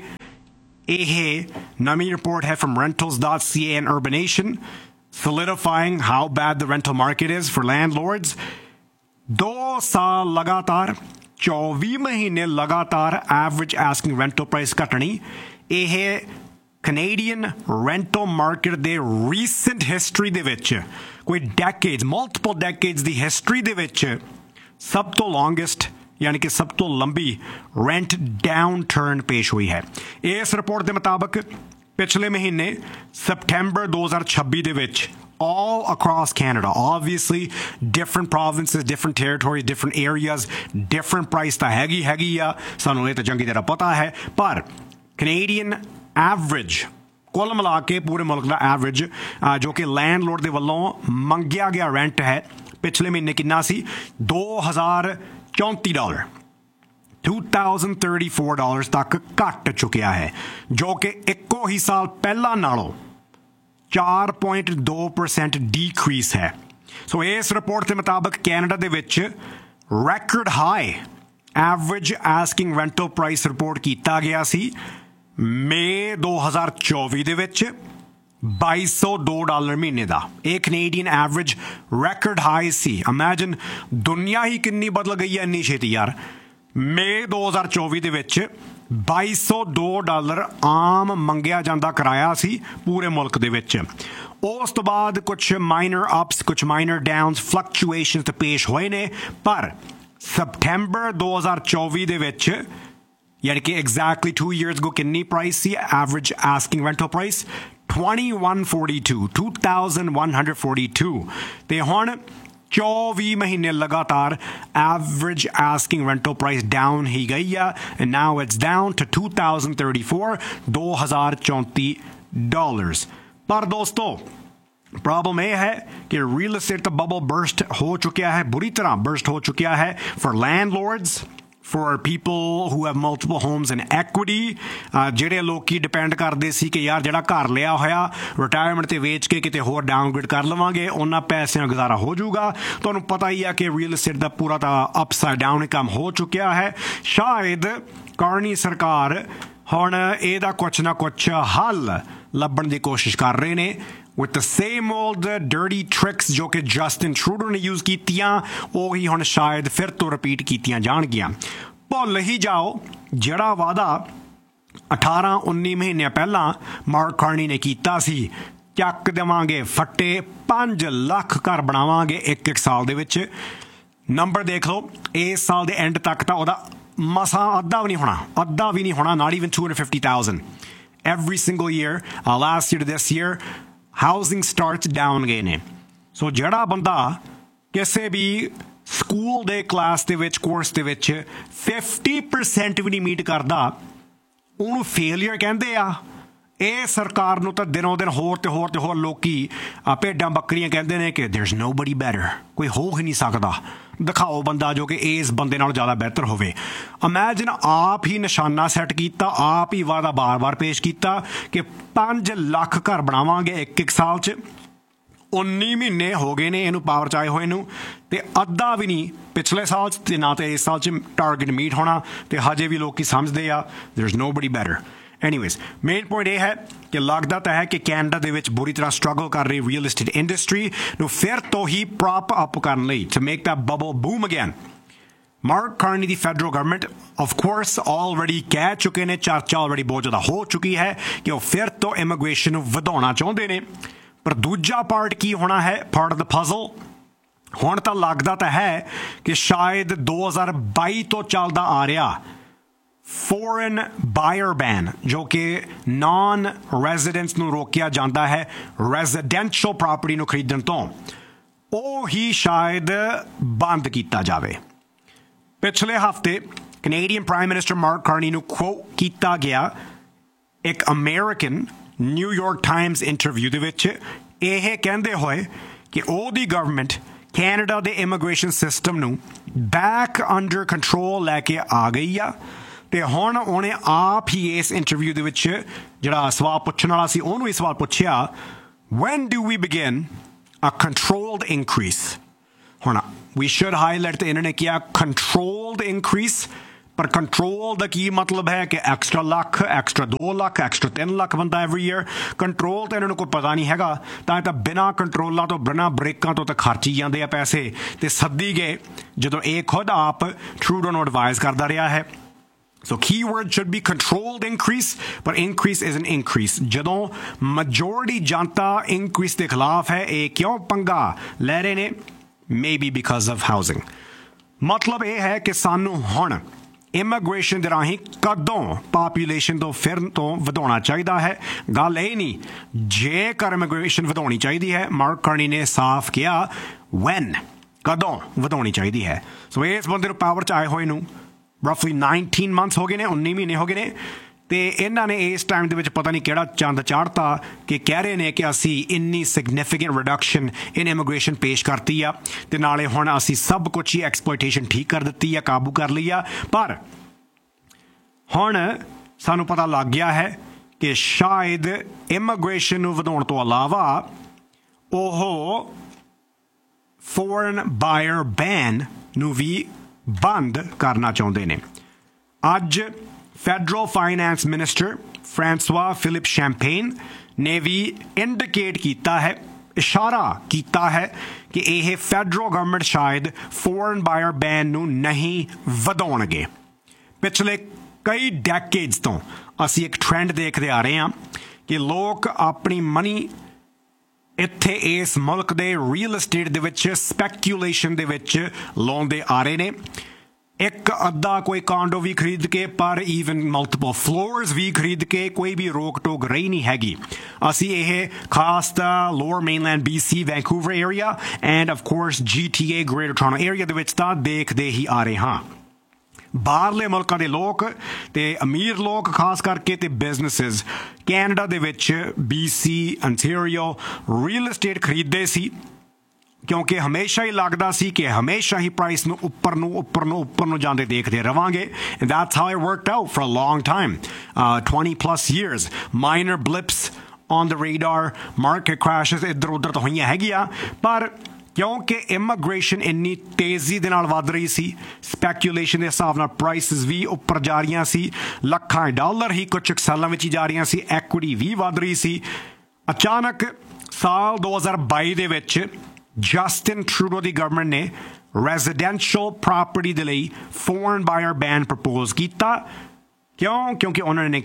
ਇਹ ਨਵੀਂ ਰਿਪੋਰਟ ਹੈ from rentals.ca and Urbanation solidifying how bad the rental market is for landlords। 2 ਸਾਲ ਲਗਾਤਾਰ 24 ਮਹੀਨੇ ਲਗਾਤਾਰ ਐਵਰੇਜ ਆਸਕਿੰਗ ਰੈਂਟਲ ਪ੍ਰਾਈਸ ਘਟਣੀ, ਇਹ ਕੈਨੇਡੀਅਨ ਰੈਂਟਲ ਮਾਰਕੀਟ ਦੇ ਰੀਸੈਂਟ ਹਿਸਟਰੀ ਦੇ ਵਿੱਚ ਕੋਈ ਮਲਟੀਪਲ ਡੈਕੇਡਸ ਦੀ ਹਿਸਟਰੀ ਦੇ ਵਿੱਚ ਸਭ ਤੋਂ ਲੌਂਗੈਸਟ यानी कि सब तो लंबी रेंट डाउन टर्न पेश हुई है। इस रिपोर्ट के मुताबिक पिछले महीने सितंबर 2026 ਦੇ ਵਿੱਚ all across Canada, obviously different provinces, different territories, different areas, different price ਤਾਂ ਹੈਗੀ ਆ, ਸਾਨੂੰ ਇਹ ਤਾਂ ਚੰਗੀ ਤਰ੍ਹਾਂ ਪਤਾ ਹੈ, ਪਰ Canadian average ਕੁੱਲ ਮਿਲਾ ਕੇ ਪੂਰੇ ਮੁਲਕ ਦਾ ਐਵਰੇਜ ਜੋ ਕਿ ਲੈਂਡਲੋਰਡ ਦੇ ਵੱਲੋਂ ਮੰਗਿਆ ਗਿਆ ਰੈਂਟ ਹੈ ਪਿਛਲੇ ਮਹੀਨੇ ਕਿੰਨਾ ਸੀ? $2,034 $2,034 ਤੱਕ ਘਟ ਚੁੱਕਿਆ ਹੈ, ਜੋ ਕਿ ਇੱਕੋ ਹੀ ਸਾਲ ਪਹਿਲਾਂ ਨਾਲੋਂ 4.2% ਡੀਕਰੀਸ ਹੈ। ਸੋ ਇਸ ਰਿਪੋਰਟ ਦੇ ਮੁਤਾਬਕ ਕੈਨੇਡਾ ਦੇ ਵਿੱਚ ਰੈਕਰਡ high average asking rental price report ਕੀਤਾ ਗਿਆ ਸੀ ਮਈ 2024 ਦੇ ਵਿੱਚ $2,202 ਮਹੀਨੇ ਦਾ। ਇਹ ਕੈਨੇਡੀਅਨ ਐਵਰੇਜ ਰੈਕਰਡ ਹਾਈ ਸੀ। ਇਮੈਜਿਨ ਦੁਨੀਆ ਹੀ ਕਿੰਨੀ ਬਦਲ ਗਈ ਹੈ ਇੰਨੀ ਛੇਤੀ ਯਾਰ। ਮਈ 2024 ਦੇ ਵਿੱਚ $2,202 ਆਮ ਮੰਗਿਆ ਜਾਂਦਾ ਕਿਰਾਇਆ ਸੀ ਪੂਰੇ ਮੁਲਕ ਦੇ ਵਿੱਚ। ਉਸ ਤੋਂ ਬਾਅਦ ਕੁਛ ਮਾਈਨਰ ਅਪਸ ਕੁਛ ਮਾਈਨਰ ਡਾਊਨਸ ਫਲਕਚੁਏਸ਼ਨ ਤੇ ਪੇਸ਼ ਹੋਏ ਨੇ, ਪਰ ਸਪਟੈਂਬਰ 2024 ਦੇ ਵਿੱਚ ਯਾਨੀ ਕਿ ਐਗਜ਼ੈਕਟਲੀ 2 years ago ਕਿੰਨੀ ਪ੍ਰਾਈਸ ਸੀ ਐਵਰੇਜ ਆਸਕਿੰਗ ਰੈਂਟਲ ਪ੍ਰਾਈਸ? 2142 ਤੇ ਹੁਣ 24 ਮਹੀਨੇ ਲਗਾਤਾਰ average asking rental price down ਹੀ ਗਈ ਆ and now it's down to $2,034 ਪਰ ਦੋਸਤੋ ਪ੍ਰੋਬਲਮ ਇਹ ਹੈ ਕਿ ਰੀਅਲ ਏਸਟੇਟ ਦਾ ਬਬਲ ਬਰਸਟ ਹੋ ਚੁੱਕਿਆ ਹੈ, ਬੁਰੀ ਤਰ੍ਹਾਂ ਬਰਸਟ ਹੋ ਚੁੱਕਿਆ ਹੈ for landlords, for people who have multiple homes in equity। ਜਿਹੜੇ ਲੋਕੀ ਡਿਪੈਂਡ ਕਰਦੇ ਸੀ ਕਿ ਯਾਰ ਜਿਹੜਾ ਘਰ ਲਿਆ ਹੋਇਆ ਰਿਟਾਇਰਮੈਂਟ ਤੇ ਵੇਚ ਕੇ ਕਿਤੇ ਹੋਰ ਡਾਊਨਗ੍ਰੇਡ ਕਰ ਲਵਾਂਗੇ, ਉਹਨਾਂ ਪੈਸਿਆਂ ਗੁਜ਼ਾਰਾ ਹੋ ਜਾਊਗਾ। ਤੁਹਾਨੂੰ ਪਤਾ ਹੀ ਆ ਕਿ ਰੀਅਲ ਏਸਟੇਟ ਦਾ ਪੂਰਾ ਤਾਂ ਅਪਸਾਈਡ ਡਾਊਨ ਕੰਮ ਹੋ ਚੁੱਕਿਆ ਹੈ। ਸ਼ਾਇਦ ਕਾਰਨੀ ਸਰਕਾਰ ਹੁਣ ਇਹਦਾ ਕੁਛ ਨਾ ਕੁਛ ਹੱਲ ਲੱਭਣ ਦੀ ਕੋਸ਼ਿਸ਼ ਕਰ ਰਹੇ ਨੇ with the same old dirty tricks ਜੋ ਕਿ ਜਸਟਿਨ ਟਰੂਡੋ ਨੇ ਯੂਜ਼ ਕੀਤੀਆਂ, ਉਹੀ ਹੁਣ ਸ਼ਾਇਦ ਫਿਰ ਤੋਂ ਰਿਪੀਟ ਕੀਤੀਆਂ ਜਾਣਗੀਆਂ। ਭੁੱਲ ਹੀ ਜਾਓ ਜਿਹੜਾ ਵਾਅਦਾ 18-19 ਮਹੀਨਿਆਂ ਪਹਿਲਾਂ ਮਾਰਕ ਕਾਰਨੀ ਨੇ ਕੀਤਾ ਸੀ, ਚੱਕ ਦੇਵਾਂਗੇ ਫੱਟੇ 5 ਲੱਖ ਘਰ ਬਣਾਵਾਂਗੇ ਇੱਕ ਸਾਲ ਦੇ ਵਿੱਚ। ਨੰਬਰ ਦੇਖ ਲਓ, ਇਸ ਸਾਲ ਦੇ ਐਂਡ ਤੱਕ ਤਾਂ ਉਹਦਾ ਮਸਾਂ ਅੱਧਾ ਵੀ ਨਹੀਂ ਹੋਣਾ, not even 250,000 every single year, last year to this year housing starts down ਗਏ ਨੇ। ਸੋ ਜਿਹੜਾ ਬੰਦਾ ਕਿਸੇ ਵੀ ਸਕੂਲ ਦੇ ਕਲਾਸ ਦੇ ਵਿੱਚ ਕੋਰਸ ਦੇ ਵਿੱਚ 50% ਵੀ ਨਹੀਂ ਮੀਟ ਕਰਦਾ, ਉਹਨੂੰ ਫੇਲੀਅਰ ਕਹਿੰਦੇ ਆ। ਇਹ ਸਰਕਾਰ ਨੂੰ ਤਾਂ ਦਿਨੋਂ ਦਿਨ ਹੋਰ ਤੇ ਹੋਰ ਲੋਕੀ ਭੇਡਾਂ ਬੱਕਰੀਆਂ ਕਹਿੰਦੇ ਨੇ ਕਿ there's nobody better, ਕੋਈ ਹੋ ਹੀ ਨਹੀਂ ਸਕਦਾ, ਦਿਖਾਓ ਬੰਦਾ ਜੋ ਕਿ ਇਸ ਬੰਦੇ ਨਾਲੋਂ ਜ਼ਿਆਦਾ ਬਿਹਤਰ ਹੋਵੇ। ਇਮੈਜਿਨ ਆਪ ਹੀ ਨਿਸ਼ਾਨਾ ਸੈੱਟ ਕੀਤਾ, ਆਪ ਹੀ ਵਾਅਦਾ ਬਾਰ-ਬਾਰ ਪੇਸ਼ ਕੀਤਾ ਕਿ 5 ਲੱਖ ਘਰ ਬਣਾਵਾਂਗੇ ਇੱਕ ਸਾਲ 'ਚ। 19 ਮਹੀਨੇ ਹੋ ਗਏ ਨੇ ਇਹਨੂੰ ਪਾਵਰ 'ਚ ਆਏ ਹੋਏ ਨੂੰ, ਤੇ ਅੱਧਾ ਵੀ ਨਹੀਂ ਪਿਛਲੇ ਸਾਲ 'ਚ ਤੇ ਨਾ ਤੇ ਇਸ ਸਾਲ 'ਚ ਟਾਰਗੇਟ ਮੀਟ ਹੋਣਾ, ਤੇ ਹਜੇ ਵੀ ਲੋਕੀ ਸਮਝਦੇ ਆ there's nobody better। Anyways main point ਇਹ ਹੈ ਕਿ ਲੱਗਦਾ ਤਾਂ ਹੈ ਕਿ ਕੈਨੇਡਾ ਦੇ ਵਿੱਚ ਬੁਰੀ ਤਰ੍ਹਾਂ ਸਟਰਗਲ ਕਰ ਰਹੀ ਰੀਅਲ ਏਸਟੇਟ ਇੰਡਸਟਰੀ ਨੂੰ ਫਿਰ ਤੋਂ ਹੀ ਪ੍ਰੌਪ ਅਪ ਕਰਨ ਲਈ to make that bubble boom again. Mark Carney the federal government of course already ਕਹਿ ਚੁੱਕੇ ਨੇ, ਚਰਚਾ ਆਲਰੇਡੀ ਬਹੁਤ ਜ਼ਿਆਦਾ ਹੋ ਚੁੱਕੀ ਹੈ ਕਿ ਉਹ ਫਿਰ ਤੋਂ ਇਮੀਗ੍ਰੇਸ਼ਨ ਨੂੰ ਵਧਾਉਣਾ ਚਾਹੁੰਦੇ ਨੇ। ਪਰ ਦੂਜਾ ਪਾਰਟ ਕੀ ਹੋਣਾ ਹੈ, ਪਾਰਟ ਆਫ ਦ ਪਜ਼ਲ? ਹੁਣ ਤਾਂ ਲੱਗਦਾ ਤਾਂ ਹੈ ਕਿ ਸ਼ਾਇਦ 2022 ਤੋਂ ਚੱਲਦਾ ਆ ਰਿਹਾ ਫੋਰਨ ਬਾਇਰ ਬੈਨ, ਜੋ ਕਿ ਨਾਨ ਰੈਜ਼ੀਡੈਂਟਸ ਨੂੰ ਰੋਕਿਆ ਜਾਂਦਾ ਹੈ ਰੈਜ਼ੀਡੈਂਸ਼ੀਅਲ ਪ੍ਰਾਪਰਟੀ ਨੂੰ ਖਰੀਦਣ ਤੋਂ, ਉਹ ਹੀ ਸ਼ਾਇਦ ਬੰਦ ਕੀਤਾ ਜਾਵੇ। ਪਿਛਲੇ ਹਫ਼ਤੇ Canadian prime minister mark Carney ਨੂੰ ਕੁਓਟ ਕੀਤਾ ਗਿਆ ਇੱਕ ਅਮਰੀਕਨ ਨਿਊਯਾਰਕ ਟਾਈਮਜ਼ ਇੰਟਰਵਿਊ ਦੇ ਵਿੱਚ, ਇਹ ਕਹਿੰਦੇ ਹੋਏ ਕਿ ਉਹਦੀ ਗਵਰਨਮੈਂਟ ਕੈਨੇਡਾ ਦੇ ਇਮੀਗ੍ਰੇਸ਼ਨ ਸਿਸਟਮ ਨੂੰ ਬੈਕ ਅੰਡਰ ਕੰਟਰੋਲ ਲੈ ਕੇ ਆ ਗਈ ਆ। ਤੇ ਹੁਣ ਉਹਨੇ ਆਪ ਹੀ ਇਸ ਇੰਟਰਵਿਊ ਦੇ ਵਿੱਚ ਜਿਹੜਾ ਸਵਾਲ ਪੁੱਛਣ ਵਾਲਾ ਸੀ ਉਹਨੂੰ ਇਹ ਸਵਾਲ ਪੁੱਛਿਆ, when do we begin a controlled increase? ਹੁਣ we should highlight ਤੇ ਇਹਨਾਂ ਨੇ ਕਿਹਾ controlled increase, ਪਰ ਕੰਟਰੋਲ ਦਾ ਕੀ ਮਤਲਬ ਹੈ ਕਿ extra lakh, extra 2 lakh, extra 3 lakh ਬੰਦਾ ਐਵਰੀ ਈਅਰ? ਕੰਟਰੋਲ ਤਾਂ ਇਹਨਾਂ ਨੂੰ ਕੋਈ ਪਤਾ ਨਹੀਂ ਹੈਗਾ, ਤਾਂ ਬਿਨਾਂ ਕੰਟਰੋਲਾਂ ਤੋਂ ਬਿਨਾਂ ਬ੍ਰੇਕਾਂ ਤੋਂ ਤਾਂ ਖਰਚੀ ਜਾਂਦੇ ਆ ਪੈਸੇ, ਤੇ ਸੱਦੀ ਗਏ ਜਦੋਂ ਇਹ ਖੁਦ ਆਪ ਟਰੂਡੋ ਨੂੰ ਐਡਵਾਈਜ਼ ਕਰਦਾ ਰਿਹਾ ਹੈ। So keyword should be controlled increase, but increase is an increase। ਜਦੋਂ majority ਜਨਤਾ increase ਦੇ ਖਿਲਾਫ ਹੈ, ਇਹ ਕਿਉਂ ਪੰਗਾ ਲੈ ਰਹੇ ਨੇ? Maybe because of housing। ਮਤਲਬ ਇਹ ਹੈ ਕਿ ਸਾਨੂੰ ਹੁਣ ਇਮੀਗ੍ਰੇਸ਼ਨ ਦੇ ਰਾਹੀਂ ਕਦੋਂ ਪਾਪੂਲੇਸ਼ਨ ਤੋਂ ਫਿਰ ਤੋਂ ਵਧਾਉਣਾ ਚਾਹੀਦਾ ਹੈ। ਗੱਲ ਇਹ ਨਹੀਂ ਜੇਕਰ ਇਮੀਗ੍ਰੇਸ਼ਨ ਵਧਾਉਣੀ ਚਾਹੀਦੀ ਹੈ, ਮਾਰਕ ਕਾਰਨੀ ਨੇ ਸਾਫ਼ ਕਿਹਾ when, ਕਦੋਂ ਵਧਾਉਣੀ ਚਾਹੀਦੀ ਹੈ। ਸੋ ਇਸ ਬੰਦੇ ਨੂੰ ਪਾਵਰ 'ਚ ਆਏ ਹੋਏ ਨੂੰ roughly 19 months ਹੋ ਗਏ ਨੇ, 19 ਮਹੀਨੇ ਹੋ ਗਏ ਨੇ, ਤੇ ਇਹਨਾਂ ਨੇ ਇਸ ਟਾਈਮ ਦੇ ਵਿੱਚ ਪਤਾ ਨਹੀਂ ਕਿਹੜਾ ਚੰਦ ਚਾੜਤਾ ਕਿ ਕਹਿ ਰਹੇ ਨੇ ਕਿ ਅਸੀਂ ਇੰਨੀ ਸਿਗਨੀਫੀਕੈਂਟ ਰਿਡਕਸ਼ਨ ਇਨ ਇਮੀਗ੍ਰੇਸ਼ਨ ਪੇਸ਼ ਕਰਤੀ ਆ, ਤੇ ਨਾਲੇ ਹੁਣ ਅਸੀਂ ਸਭ ਕੁਛ ਹੀ ਐਕਸਪਲੋਇਟੇਸ਼ਨ ਠੀਕ ਕਰ ਦਿੱਤੀ ਆ, ਕਾਬੂ ਕਰ ਲਈ ਆ। ਪਰ ਹੁਣ ਸਾਨੂੰ ਪਤਾ ਲੱਗ ਗਿਆ ਹੈ ਕਿ ਸ਼ਾਇਦ ਇਮੀਗ੍ਰੇਸ਼ਨ ਨੂੰ ਵਧਾਉਣ ਤੋਂ ਇਲਾਵਾ ਉਹ ਫੋਰਨ ਬਾਇਰ ਬੈਨ ਨੂੰ ਵੀ ਬੰਦ ਕਰਨਾ ਚਾਹੁੰਦੇ ਨੇ। ਅੱਜ federal finance minister ਫਰਾਂਸਵਾ Philip champagne ਨੇ ਵੀ ਇੰਡੀਕੇਟ ਕੀਤਾ ਹੈ, ਇਸ਼ਾਰਾ ਕੀਤਾ ਹੈ ਕਿ ਇਹ ਫੈਡਰਲ ਗਵਰਨਮੈਂਟ ਸ਼ਾਇਦ ਫੋਰਨ ਬਾਇਰ ਬੈਨ ਨੂੰ ਨਹੀਂ ਵਧਾਉਣਗੇ। ਪਿਛਲੇ ਕਈ ਡੈਕੇਡਸ ਤੋਂ ਅਸੀਂ ਇੱਕ ਟ੍ਰੈਂਡ ਦੇਖਦੇ ਆ ਰਹੇ ਹਾਂ ਕਿ ਲੋਕ ਆਪਣੀ ਮਨੀ ਇੱਥੇ ਇਸ ਮੁਲਕ ਦੇ ਰੀਅਲ estate ਦੇ ਵਿੱਚ ਸਪੈਕੂਲੇਸ਼ਨ ਦੇ ਵਿੱਚ ਲਾਉਂਦੇ ਆ ਰਹੇ ਨੇ। ਇੱਕ ਅੱਧਾ ਕੋਈ ਕਾਂਡੋ ਵੀ ਖਰੀਦ ਕੇ, ਪਰ ਈਵਨ ਮਲਟੀਪਲ ਫਲੋਰਸ ਵੀ ਖਰੀਦ ਕੇ ਕੋਈ ਵੀ ਰੋਕ ਟੋਕ ਰਹੀ ਨਹੀਂ ਹੈਗੀ। ਅਸੀਂ ਇਹ ਖਾਸ ਤਾਂ lower mainland BC Vancouver area end of course GTA greater Toronto area ਦੇ ਵਿੱਚ ਤਾਂ ਦੇਖਦੇ ਹੀ ਆ ਰਹੇ ਹਾਂ। ਬਾਹਰਲੇ ਮੁਲਕਾਂ ਦੇ ਲੋਕ ਤੇ ਅਮੀਰ ਲੋਕ ਖਾਸ ਕਰਕੇ ਤੇ ਬਿਜ਼ਨੈਸਿਸ ਕੈਨੇਡਾ ਦੇ ਵਿੱਚ BC ontario ਰੀਅਲ estate ਖਰੀਦਦੇ ਸੀ ਕਿਉਂਕਿ ਹਮੇਸ਼ਾ ਹੀ ਲੱਗਦਾ ਸੀ ਕਿ ਹਮੇਸ਼ਾ ਹੀ ਪ੍ਰਾਈਸ ਨੂੰ ਉੱਪਰ ਨੂੰ ਜਾਂਦੇ ਦੇਖਦੇ ਰਵਾਂਗੇ। and that's how it worked out for a long time, 20 plus years. minor blips on the radar, market crashes ਇੱਧਰ ਉੱਧਰ ਤਾਂ ਹੋਈਆਂ ਹੈਗੀਆਂ, ਪਰ ਕਿਉਂਕਿ ਇਮੀਗ੍ਰੇਸ਼ਨ ਇੰਨੀ ਤੇਜ਼ੀ ਦੇ ਨਾਲ ਵੱਧ ਰਹੀ ਸੀ, ਸਪੈਕੂਲੇਸ਼ਨ ਦੇ ਹਿਸਾਬ ਨਾਲ ਪ੍ਰਾਈਸਿਸ ਵੀ ਉੱਪਰ ਜਾ ਰਹੀਆਂ ਸੀ, ਲੱਖਾਂ ਡਾਲਰ ਹੀ ਕੁਝ ਸਾਲਾਂ ਵਿੱਚ ਹੀ ਜਾ ਰਹੀਆਂ ਸੀ, ਐਕੁਇਟੀ ਵੀ ਵੱਧ ਰਹੀ ਸੀ। ਅਚਾਨਕ ਸਾਲ 2022 ਦੇ ਵਿੱਚ ਜਸਟਿਨ ਟਰੂਡੋ ਦੀ ਗਵਰਨਮੈਂਟ ਨੇ ਰੈਜ਼ੀਡੈਂਸ਼ੀਅਲ ਪ੍ਰਾਪਰਟੀ ਦੇ ਲਈ ਫੋਰਨ ਬਾਇਰ ਬੈਨ ਪ੍ਰਪੋਜ਼ ਕੀਤਾ। ਕਿਉਂਕਿ ਉਹਨਾਂ ਨੇ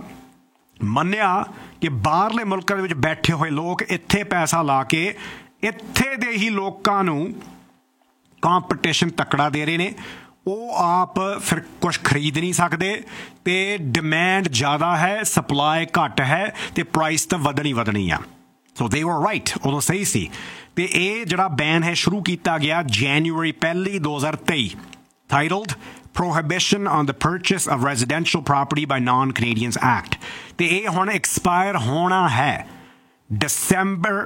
ਮੰਨਿਆ ਕਿ ਬਾਹਰਲੇ ਮੁਲਕਾਂ ਦੇ ਵਿੱਚ ਬੈਠੇ ਹੋਏ ਲੋਕ ਇੱਥੇ ਪੈਸਾ ਲਾ ਕੇ ਇੱਥੇ ਦੇ ਹੀ ਲੋਕਾਂ ਨੂੰ ਕੰਪੀਟੀਸ਼ਨ ਤਕੜਾ ਦੇ ਰਹੇ ਨੇ। ਉਹ ਆਪ ਫਿਰ ਕੁਝ ਖਰੀਦ ਨਹੀਂ ਸਕਦੇ ਤੇ ਡਿਮਾਂਡ ਜ਼ਿਆਦਾ ਹੈ, ਸਪਲਾਈ ਘੱਟ ਹੈ ਤੇ ਪ੍ਰਾਈਸ ਤਾਂ ਵਧਣੀ ਆ। ਸੋ ਦੇ ਵਰ ਰਾਈਟ, ਉਦੋਂ ਸਹੀ ਸੀ। ਤੇ ਇਹ ਜਿਹੜਾ ਬੈਨ ਹੈ ਸ਼ੁਰੂ ਕੀਤਾ ਗਿਆ ਜਨਵਰੀ 1, 2023, titled Prohibition on the Purchase of Residential Property by Non-Canadians Act। ਤੇ ਇਹ ਹੁਣ ਐਕਸਪਾਇਰ ਹੋਣਾ ਹੈ ਦਸੰਬਰ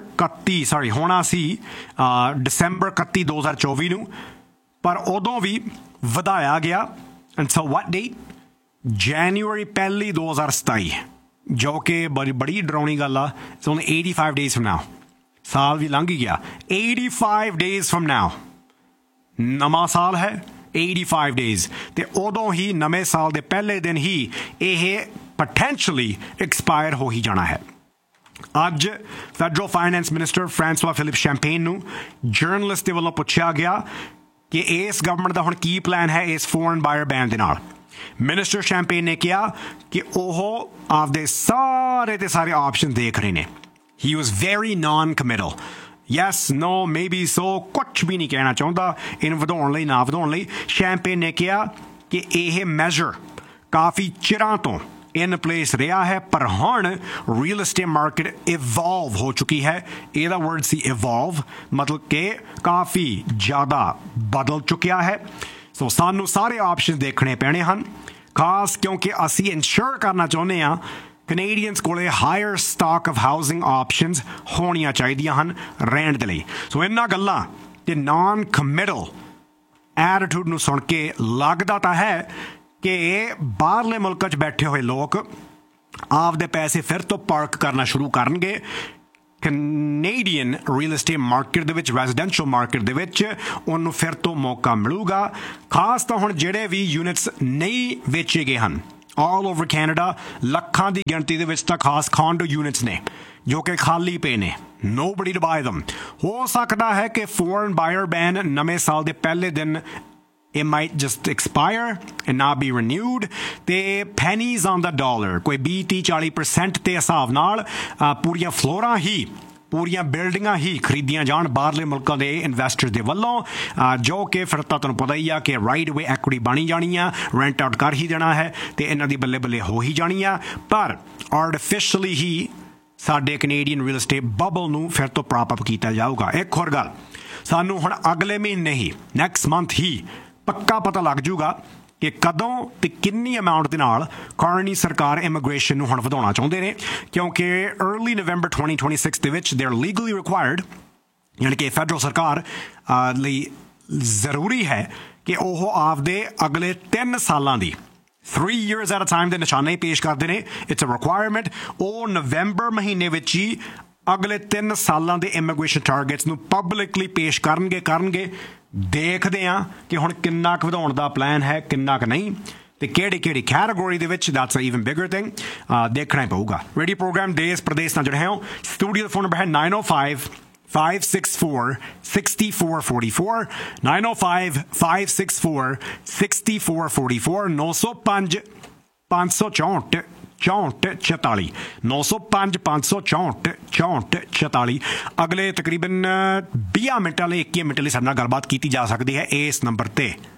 31, 2024 ਨੂੰ, ਪਰ ਉਦੋਂ ਵੀ ਵਧਾਇਆ ਗਿਆ until what date? ਜਨਵਰੀ 1, 2027, ਜੋ ਕਿ ਬੜੀ ਡਰਾਉਣੀ ਗੱਲ ਆ। It's only 85 days from now, ਸਾਲ ਵੀ ਲੰਘ ਗਿਆ। 85 days from now ਨਵਾਂ ਸਾਲ ਹੈ, 85 days, ਤੇ ਉਦੋਂ ਹੀ ਨਵੇਂ ਸਾਲ ਦੇ ਪਹਿਲੇ ਦਿਨ ਹੀ ਇਹ potentially ਐਕਸਪਾਇਰ ਹੋ ਹੀ ਜਾਣਾ ਹੈ। ਅੱਜ federal finance minister ਫਰਾਂਸਵਾ Philip champagne ਨੂੰ ਜਰਨਲਿਸਟ ਦੇ ਵੱਲੋਂ ਪੁੱਛਿਆ ਗਿਆ ਕਿ ਇਸ ਗਵਰਨਮੈਂਟ ਦਾ ਹੁਣ ਕੀ ਪਲਾਨ ਹੈ ਇਸ ਫੋਰਨ ਬਾਇਰ ਬੈਨ ਦੇ ਨਾਲ। ਮਿਨਿਸਟਰ ਸ਼ੈਂਪੇਨ ਨੇ ਕਿਹਾ ਕਿ ਉਹ ਆਪਦੇ ਸਾਰੇ ਆਪਸ਼ਨ ਦੇਖ ਰਹੇ ਨੇ। He was very non-committal. Yes, no, maybe so, ਕੁਛ ਵੀ ਨਹੀਂ ਕਹਿਣਾ ਚਾਹੁੰਦਾ ਇਹਨੂੰ ਵਧਾਉਣ ਲਈ ਨਾ ਵਧਾਉਣ ਲਈ। ਸ਼ੈਂਪੇਨ ਨੇ ਕਿਹਾ ਕਿ ਇਹ ਮੈਜ਼ਰ ਕਾਫੀ ਚਿਰਾਂ ਤੋਂ ਇਨ ਪਲੇਸ ਰਿਹਾ ਹੈ, ਪਰ ਹੁਣ ਰੀਅਲ estate ਮਾਰਕੀਟ ਇਵੋਲਵ ਹੋ ਚੁੱਕੀ ਹੈ। ਇਹਦਾ ਵਰਡ ਸੀ ਇਵੋਲਵ, ਮਤਲਬ ਕਿ ਕਾਫੀ ਜ਼ਿਆਦਾ ਬਦਲ ਚੁੱਕਿਆ ਹੈ। ਸੋ ਸਾਨੂੰ ਸਾਰੇ ਆਪਸ਼ਨ ਦੇਖਣੇ ਪੈਣੇ ਹਨ, ਖਾਸ ਕਿਉਂਕਿ ਅਸੀਂ ਇੰਸ਼ੋਰ ਕਰਨਾ ਚਾਹੁੰਦੇ ਹਾਂ ਕੈਨੇਡੀਅਨਸ ਕੋਲੇ hire stock of housing options ਹੋਣੀਆਂ ਚਾਹੀਦੀਆਂ ਹਨ ਰਹਿਣ ਦੇ ਲਈ। ਸੋ ਇਹਨਾਂ ਗੱਲਾਂ ਤੇ ਨਾਨ ਕਮਿਟਲ ਐਟੀਟਿਊਡ ਨੂੰ ਸੁਣ ਕੇ ਲੱਗਦਾ ਤਾਂ ਹੈ ਕਿ ਬਾਹਰਲੇ ਮੁਲਕਾਂ 'ਚ ਬੈਠੇ ਹੋਏ ਲੋਕ ਆਪਦੇ ਪੈਸੇ ਫਿਰ ਤੋਂ ਪਾਰਕ ਕਰਨਾ ਸ਼ੁਰੂ ਕਰਨਗੇ ਕੈਨੇਡੀਅਨ ਰੀਅਲ estate ਮਾਰਕੀਟ ਦੇ ਵਿੱਚ, ਰੈਜ਼ੀਡੈਂਸ਼ੀਅਲ ਮਾਰਕੀਟ ਦੇ ਵਿੱਚ ਉਹਨੂੰ ਫਿਰ ਤੋਂ ਮੌਕਾ ਮਿਲੂਗਾ। ਖਾਸ ਤਾਂ ਹੁਣ ਜਿਹੜੇ ਵੀ ਯੂਨਿਟਸ ਨਹੀਂ ਵੇਚੇ ਗਏ ਹਨ ਆਲ ਓਵਰ ਕੈਨੇਡਾ, ਲੱਖਾਂ ਦੀ ਗਿਣਤੀ ਦੇ ਵਿੱਚ ਤਾਂ ਖਾਸ ਕਾਂਡੋ ਯੂਨਿਟਸ ਨੇ ਜੋ ਕਿ ਖਾਲੀ ਪਏ ਨੇ, nobody to buy them। ਹੋ ਸਕਦਾ ਹੈ ਕਿ ਫੋਰਨ ਬਾਇਰ ਬੈਨ ਨਵੇਂ ਸਾਲ ਦੇ ਪਹਿਲੇ ਦਿਨ it might just expire and not be renewed, ਤੇ pennies on the dollar, ਕੋਈ 20-40% ਦੇ ਹਿਸਾਬ ਨਾਲ ਪੂਰੀਆਂ ਫਲੋਰਾਂ ਹੀ, ਪੂਰੀਆਂ ਬਿਲਡਿੰਗਾਂ ਹੀ ਖਰੀਦੀਆਂ ਜਾਣ ਬਾਹਰਲੇ ਮੁਲਕਾਂ ਦੇ ਇਨਵੈਸਟਰ ਦੇ ਵੱਲੋਂ, ਜੋ ਕਿ ਫਿਰ ਤਾਂ ਤੁਹਾਨੂੰ ਪਤਾ ਹੀ ਆ ਕਿ ਰਾਈਟ ਵੇ ਐਕੁਇਟੀ ਬਣੀ ਜਾਣੀ ਆ, ਰੈਂਟ ਆਊਟ ਕਰ ਹੀ ਦੇਣਾ ਹੈ ਤੇ ਇਹਨਾਂ ਦੀ ਬੱਲੇ ਹੋ ਹੀ ਜਾਣੀ ਆ। ਪਰ ਆਰਟੀਫਿਸ਼ਲੀ ਹੀ ਸਾਡੇ ਕੈਨੇਡੀਅਨ ਰੀਅਲ estate ਬਬਲ ਨੂੰ ਫਿਰ ਤੋਂ ਪ੍ਰੌਪ ਅਪ ਕੀਤਾ ਜਾਊਗਾ। ਇੱਕ ਹੋਰ ਗੱਲ, ਸਾਨੂੰ ਹੁਣ ਅਗਲੇ ਮਹੀਨੇ ਹੀ ਨੈਕਸਟ ਮੰਥ ਹੀ ਪੱਕਾ ਪਤਾ ਲੱਗ ਜੂਗਾ ਕਿ ਕਦੋਂ ਤੇ ਕਿੰਨੀ ਅਮਾਊਂਟ ਦੇ ਨਾਲ ਕਾਰਨੀ ਸਰਕਾਰ ਇਮੀਗ੍ਰੇਸ਼ਨ ਨੂੰ ਹੁਣ ਵਧਾਉਣਾ ਚਾਹੁੰਦੇ ਨੇ, ਕਿਉਂਕਿ early November 2026 ਦੇ ਵਿੱਚ they're legally required, ਯਾਨੀ ਕਿ ਫੈਡਰਲ ਸਰਕਾਰ ਲਈ ਜ਼ਰੂਰੀ ਹੈ ਕਿ ਉਹ ਆਪਦੇ ਅਗਲੇ 3 ਸਾਲਾਂ ਦੀ 3 years at a time ਦੇ ਨਿਸ਼ਾਨੇ ਪੇਸ਼ ਕਰਦੇ ਨੇ। It's a requirement. ਉਹ ਨਵੰਬਰ ਮਹੀਨੇ ਵਿੱਚ ਹੀ ਅਗਲੇ 3 ਸਾਲਾਂ ਦੇ ਇਮੀਗ੍ਰੇਸ਼ਨ ਟਾਰਗੇਟਸ ਨੂੰ ਪਬਲਿਕਲੀ ਪੇਸ਼ ਕਰਨਗੇ। ਦੇਖਦੇ ਹਾਂ ਕਿ ਹੁਣ ਕਿੰਨਾ ਕੁ ਵਧਾਉਣ ਦਾ ਪਲਾਨ ਹੈ, ਕਿੰਨਾ ਕੁ ਨਹੀਂ, ਤੇ ਕਿਹੜੀ ਕੈਟਾਗਰੀ ਦੇ ਵਿੱਚ। That's a even bigger thing. ਦੇਖਣਾ ਹੀ ਪਊਗਾ। ਰੇਡੀਓ ਪ੍ਰੋਗਰਾਮ ਦੇਸ਼ ਪ੍ਰਦੇਸ਼ ਨਾਲ ਜੁੜੇ ਹੋ। ਸਟੂਡੀਓ ਦਾ ਫੋਨ ਨੰਬਰ ਹੈ 905-564-6444 905-564-6444 905 564 6444 905 564 6444। ਅਗਲੇ ਤਕਰੀਬਨ 20 ਮਿੰਟਾਂ ਲਈ 21 ਮਿੰਟ ਲਈ ਸਾਡੇ ਨਾਲ ਗੱਲਬਾਤ ਕੀਤੀ ਜਾ ਸਕਦੀ ਹੈ ਇਸ ਨੰਬਰ ਤੇ।